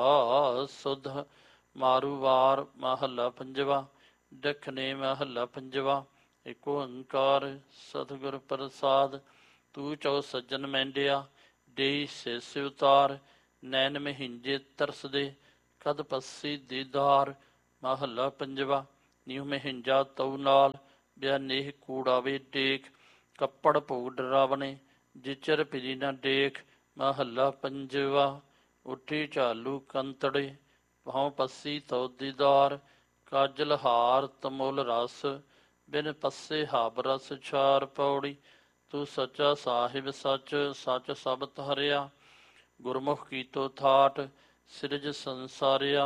ਸੁਧ ਮਾਰੂ ਵਾਰ। ਮਹੱਲਾ ਪੰਜਵਾ। ਦੱਖਣੇ ਮਹੱਲਾ ਪੰਜਵਾ। ਇਕ ਓੰਕਾਰ ਸਤਿਗੁਰ ਪ੍ਰਸਾਦ। ਤੂੰ ਚਉ ਸੱਜਣ ਮਹਿੰਡਿਆ, ਦੇਈ ਸਿਸ ਉਤਾਰ, ਨੈਣ ਮਹਿੰਜੇ ਤਰਸਦੇ, ਕਦ ਪੱਸੀ ਦੀਦਾਰ। ਮਹੱਲਾ ਪੰਜਵਾ। ਨਿਉ ਮਹਿੰਜਾ ਤਉ ਨਾਲ, ਬਿਆ ਨੇਹ ਕੂੜਾਵੇ ਟੇਕ, ਕੱਪੜ ਭੋਗ ਡਰਾਵਣੇ, ਜਿਚਰ ਫਿਰੀ ਨਾ ਦੇਖ। ਮਹੱਲਾ ਪੰਜਵਾ। ਉੱਠੀ ਝਾਲੂ ਕੰਤੜੇ, ਭਾਉ ਪੱਸੀ ਤਉ ਦੀਦਾਰ, ਕਾਜਲ ਹਾਰ ਤਮੁਲ ਰਸ, ਬਿਨ ਪੱਸੇ ਹਾਬ ਰਸ ਛਾਰ। ਪੌੜੀ। ਤੂੰ ਸੱਚਾ ਸਾਹਿਬ ਸੱਚ, ਸੱਚ ਸਭ ਧਾਰਿਆ, ਗੁਰਮੁਖ ਕੀਤੋ ਥਾਟ, ਸਿਰਜ ਸੰਸਾਰਿਆ।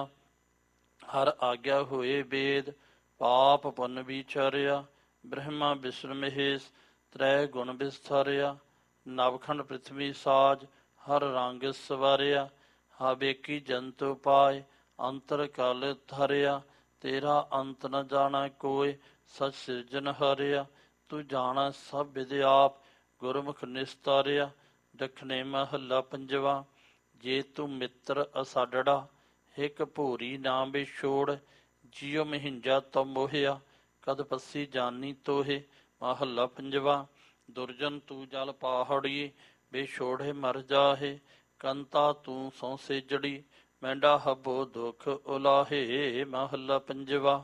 ਹਰ ਆਗਿਆ ਹੋਏ ਵੇਦ, ਪਾਪ ਪੁੰਨ ਵਿਚਾਰਿਆ, ਬ੍ਰਹਮਾ ਵਿਸ਼ਨੂੰ ਮਹੇਸ਼, ਤ੍ਰੈ ਗੁਣ ਵਿਸਥਾਰਿਆ। ਨਵਖੰਡ ਪ੍ਰਿਥਵੀ ਸਾਜ, ਹਰ ਰੰਗ ਸਵਾਰਿਆ, ਹਵੇਕੀ ਜੰਤੂ ਪਾਏ, ਅੰਤਰ ਕਲ ਧਰਿਆ। ਤੇਰਾ ਅੰਤ ਨ ਜਾਣਾ ਕੋਇ, ਸਚ ਸਿਰਜਨ ਹਾਰਿਆ। ਤੂੰ ਜਾਣਾ ਸਭ ਵਿਦ ਆਪ, ਗੁਰਮੁਖ ਨਿਸਤਾਰਿਆ। ਦੱਖਣੇ ਮਹੱਲਾ ਪੰਜਵਾ। ਜੇ ਤੂੰ ਮਿੱਤਰ ਅਸਾਡੜਾ, ਹਿਕ ਭੂਰੀ ਨਾ ਵਿਛੋੜ, ਜਿਉ ਮਹਿੰਜਾ ਤਉ ਮੋਹਿਆ, ਕਦ ਪੱਸੀ ਜਾਨੀ ਤੋਹੇ। ਮਹੱਲਾ ਪੰਜਵਾ। ਦੁਰਜਨ ਤੂੰ ਜਲ ਪਾਹੜੀ, ਵਿਛੋੜੇ ਮਰ ਜਾਹੇ, ਕੰਤਾ ਤੂੰ ਸੌ ਸੇਜੜੀ, ਮੈਂਡਾ ਹਬੋ ਦੁਖ ਉਲਾਹੇ। ਮਹੱਲਾ ਪੰਜਵਾ।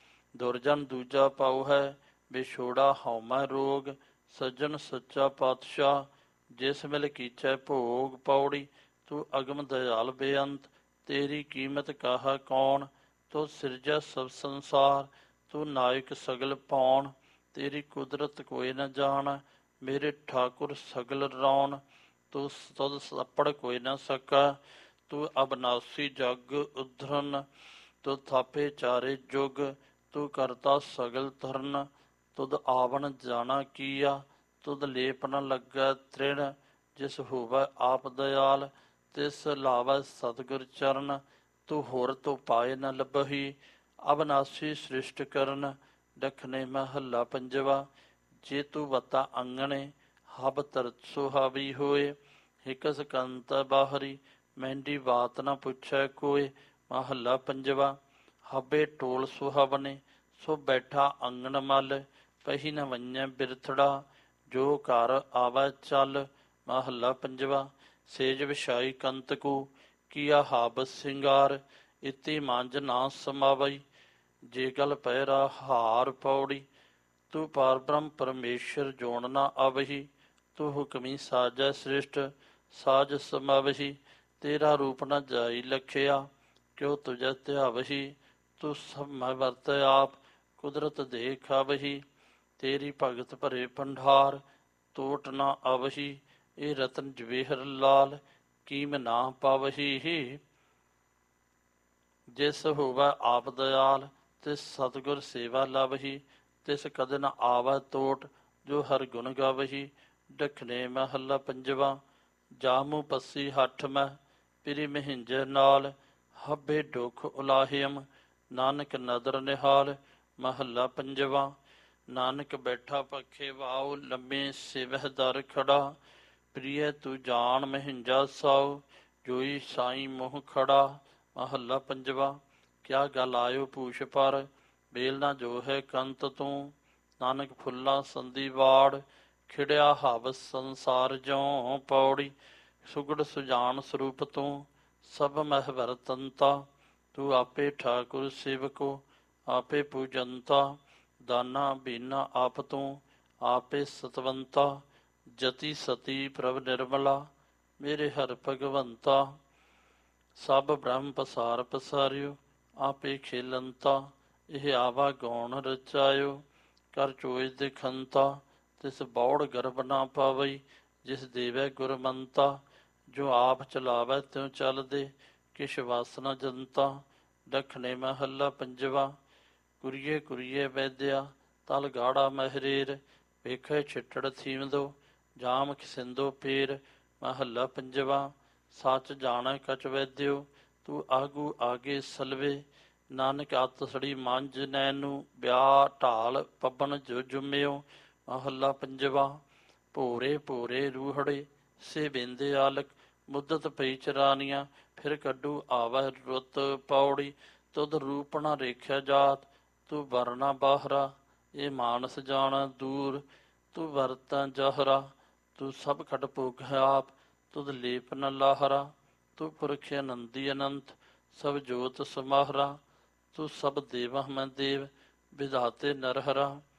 ਦੁਰਜਨ ਦੂਜਾ ਪਾਉ ਹੈ, ਵਿਛੋੜਾ ਹਉਮੈ ਰੋਗ, ਸੱਜਣ ਸੱਚਾ ਪਾਤਸ਼ਾਹ, ਜਿਸ ਮਿਲ ਕੀਚੈ ਭੋਗ। ਪੌੜੀ। ਤੂੰ ਅਗਮ ਦਇਆਲ ਬੇਅੰਤ, ਤੇਰੀ ਕੀਮਤ ਕਾਹਾ ਕੌਣ, ਤੂੰ ਸਿਰਜੈ ਸਭ ਸੰਸਾਰ, ਤੂੰ ਨਾਇਕ ਸਗਲ ਪਾਉਣ। ਤੇਰੀ ਕੁਦਰਤ ਕੋਈ ਨ ਜਾਣ, ਮੇਰੇ ਠਾਕੁਰ ਸਗਲ ਰੌਣ, ਤੂੰ ਤੁਧ ਸੱਪੜ ਕੋਈ ਨ ਸਕਾ, ਤੂੰ ਅਬਨਾਸੀ ਜਗ ਉਧਰਨ, ਤੂੰ ਥਾਪੇ ਚਾਰੇ ਜੁਗ, ਤੂੰ ਕਰਤਾ ਸਗਲ ਧਰਨ। ਤੁਧ ਆਵਣ ਜਾਣਾ ਕੀਆ, ਤੁਧ ਲੇਪ ਨ ਲੱਗੈ ਤ੍ਰਿਣ, ਜਿਸ ਹੋਵੈ ਆਪ ਦਇਆਲ, ਤਿਸ ਲਾਵੈ ਸਤਿਗੁਰ ਚਰਨ। ਤੂੰ ਹੋਰ ਤੋਂ ਪਾਏ ਨ ਲੱਭਹੀ, ਅਬਨਾਸੀ ਸ੍ਰਿਸ਼ਟ ਕਰਨ। ਦੱਖਣੇ ਮਹੱਲਾ ਪੰਜਵਾ। ਜੇ ਤੂੰ ਵਤਾ ਅੰਗਣੇ, ਹਬ ਤਰਤ ਸੁਹਾਵੀ ਹੋਏ, ਹਿਕ ਸਕੰਤ ਬਾਹਰੀ, ਮਹਿੰਦੀ ਬਾਤ ਨ ਪੁੱਛੈ ਕੋਇ। ਮਹੱਲਾ ਪੰਜਵਾ। ਹਬੇ ਟੋਲ ਸੁਹਾਵਣੇ, ਸੋ ਬੈਠਾ ਅੰਗਣ ਮਲ, ਪਹੀ ਨ ਵੰਜੈ ਬਿਰਥੜਾ, ਜੋ ਘਰ ਆਵੈ ਚੱਲ। ਮਹੱਲਾ ਪੰਜਵਾ। ਸੇਜ ਵਿਛਾਈ ਕੰਤ ਕੂ, ਕੀਆ ਹਾਬ ਸਿੰਗਾਰ, ਇਤੀ ਮੰਜ ਨਾ ਸਮਾਵਈ, ਜੇ ਗਲ ਪਹਿਰਾ ਹਾਰ। ਪੌੜੀ। ਤੂੰ ਪਾਰ ਬ੍ਰਹਮ ਪਰਮੇਸ਼ਰ ਜੋਣ ਨਾ ਆਵਹੀ, ਤੂੰ ਹੁਕਮੀ ਸਾਜੈ ਸ੍ਰਿਸ਼ਟ, ਸਾਜ ਸਮਾਵਹੀ। ਤੇਰਾ ਰੂਪ ਨ ਜਾਈ ਲਖਿਆ, ਕਿਉ ਤੁਝੈ ਧਿਆਵਹੀ, ਤੂੰ ਸਭ ਮੈਂ ਵਰਤ ਆਪ, ਕੁਦਰਤ ਦੇਖ ਆਵਹੀ। ਤੇਰੀ ਭਗਤ ਭਰੇ ਭੰਡਾਰ, ਤੋਟ ਨਾ ਆਵਹੀ, ਇਹ ਰਤਨ ਜਵੇਹਰ ਲਾਲ, ਕੀਮ ਨਾ ਪਾਵਹੀ। ਜਿਸ ਹੋਵੈ ਆਪ ਦਇਆਲ, ਤਿਸ ਸਤਿਗੁਰ ਸੇਵਾ ਲਵਹੀ, ਤਿਸ ਕਦੇ ਨ ਆਵੈ ਤੋਟ, ਜੋ ਹਰ ਗੁਣ ਗਾਵਹੀ। ਦੱਖਣੇ ਮਹੱਲਾ ਪੰਜਵਾ। ਜਾਮੂ ਪੱਸੀ ਹੱਠ ਮੈਂ, ਪਿਰੀ ਮਹਿੰਜੈ ਨਾਲ, ਹੱਬੇ ਦੁਖ ਉਲਾਹਿਅਮ, ਨਾਨਕ ਨਦਰ ਨਿਹਾਲ। ਮਹੱਲਾ ਪੰਜਵਾ। ਨਾਨਕ ਬੈਠਾ ਪੱਖੇ ਵਾਉ, ਲੰਮੇ ਸਿਵਹਿ ਦਰ ਖੜਾ, ਪ੍ਰਿਯ ਤੂੰ ਜਾਣ ਮਹਿੰਜਾ ਸਾਉ, ਜੋਈ ਸਾਈ ਮੋਹ ਖੜਾ। ਮਹੱਲਾ ਪੰਜਵਾ। ਕਿਆ ਗਲ ਆਇਓ ਪੂਛ ਪਰ, ਬੇਲ ਨਾ ਜੋ ਹੈ ਕੰਤ ਤੂੰ, ਨਾਨਕ ਫੁੱਲਾ ਸੰਦੀ ਵਾੜ, ਖਿੜਿਆ ਹਵ ਸੰਸਾਰ ਜਿਉ। ਪੌੜੀ। ਸੁਗੜ ਸੁਜਾਨ ਸਰੂਪ ਤੂੰ, ਸਭ ਮਹਿ ਵਰਤੰਤਾ, ਤੂੰ ਆਪੇ ਠਾਕੁਰ ਸੇਵਕੋ, ਆਪੇ ਪੂਜੰਤਾ, ਦਾਨਾ ਬੀਨਾ ਆਪ ਤੂੰ, ਆਪੇ ਸਤਵੰਤਾ, ਜਤੀ ਸਤੀ ਪ੍ਰਭ ਨਿਰਮਲਾ, ਮੇਰੇ ਹਰ ਭਗਵੰਤਾ। ਸਭ ਬ੍ਰਹਮ ਪਸਾਰ ਪਸਾਰਿਓ, ਆਪੇ ਖੇਲੰਤਾ, ਇਹ ਆਵਾ ਗੌਣ ਰਚਾਇਓ, ਕਰ ਚੋਜ ਦਿਖੰਤਾ, ਤਿਸ ਬੌੜ ਗਰਭ ਨਾ ਪਾਵਈ, ਜਿਸ ਦੇਵੈ ਗੁਰਮੰਤਾ, ਜੋ ਆਪ ਚਲਾਵੈ ਤਿਉ ਚੱਲਦੇ, ਕਿਛ ਵਸ ਨ ਜੰਤਾ। ਦੱਖਣੇ ਮਹੱਲਾ ਪੰਜਵਾ। ਕੁਰੀਏ ਕੁਰੀਏ ਵੈਦਿਆ, ਤਲ ਗਾੜਾ ਮਹਿਰੇਰ, ਵੇਖੈ ਛਿੱਟੜ ਥੀਮਦੋ, ਜਾਮ ਖਿਸਿੰਦੋ ਪੇਰ। ਮਹੱਲਾ ਪੰਜਵਾ। ਸੱਚ ਜਾਣੈ ਕਛ ਵੈਦਿਓ, ਤੂੰ ਆਗੂ ਆਗੇ ਸਲਵੇ, ਨਾਨਕ ਆਤਸੜੀ ਮੰਝ ਨੈਨੂ, ਵਿਆਹ ਢਾਲ ਪੱਬਨ ਜੋ ਜੁਮਿਓ। ਮਹੱਲਾ ਪੰਜਵਾ। ਭੋਰੇ ਭੋਰੇ ਰੂਹੜੇ, ਸੇ ਬਿੰਦੇ ਆਲਕ, ਮੁੱਦਤ ਪਈ ਚਰਾਨੀਆਂ, ਫਿਰ ਕੱਢੂ ਆਵੈ ਰੁੱਤ। ਪੌੜੀ। ਤੁਧ ਰੂਪ ਨਾ ਰੇਖਿਆ ਜਾਤ, ਤੂੰ ਵਰਨਾ ਬਾਹਰਾ, ਇਹ ਮਾਨਸ ਜਾਣਾ ਦੂਰ, ਤੂੰ ਵਰਤਾਂ ਜਹਰਾ, ਤੂੰ ਸਭ ਖਟ ਭੋਗ ਆਪ, ਤੁਧ ਲੇਪ ਨ ਲਾਹਰਾ। ਤੂੰ ਪੁਰਖ ਅਨੰਦੀ ਅਨੰਤ, ਸਭ ਜੋਤ ਸਮਾਹਰਾ। ਤੂੰ ਸਭ ਦੇਵਾਂ ਮੈਂ ਦੇਵ, ਵਿਧਾਤੇ ਨਰਹਰਾ।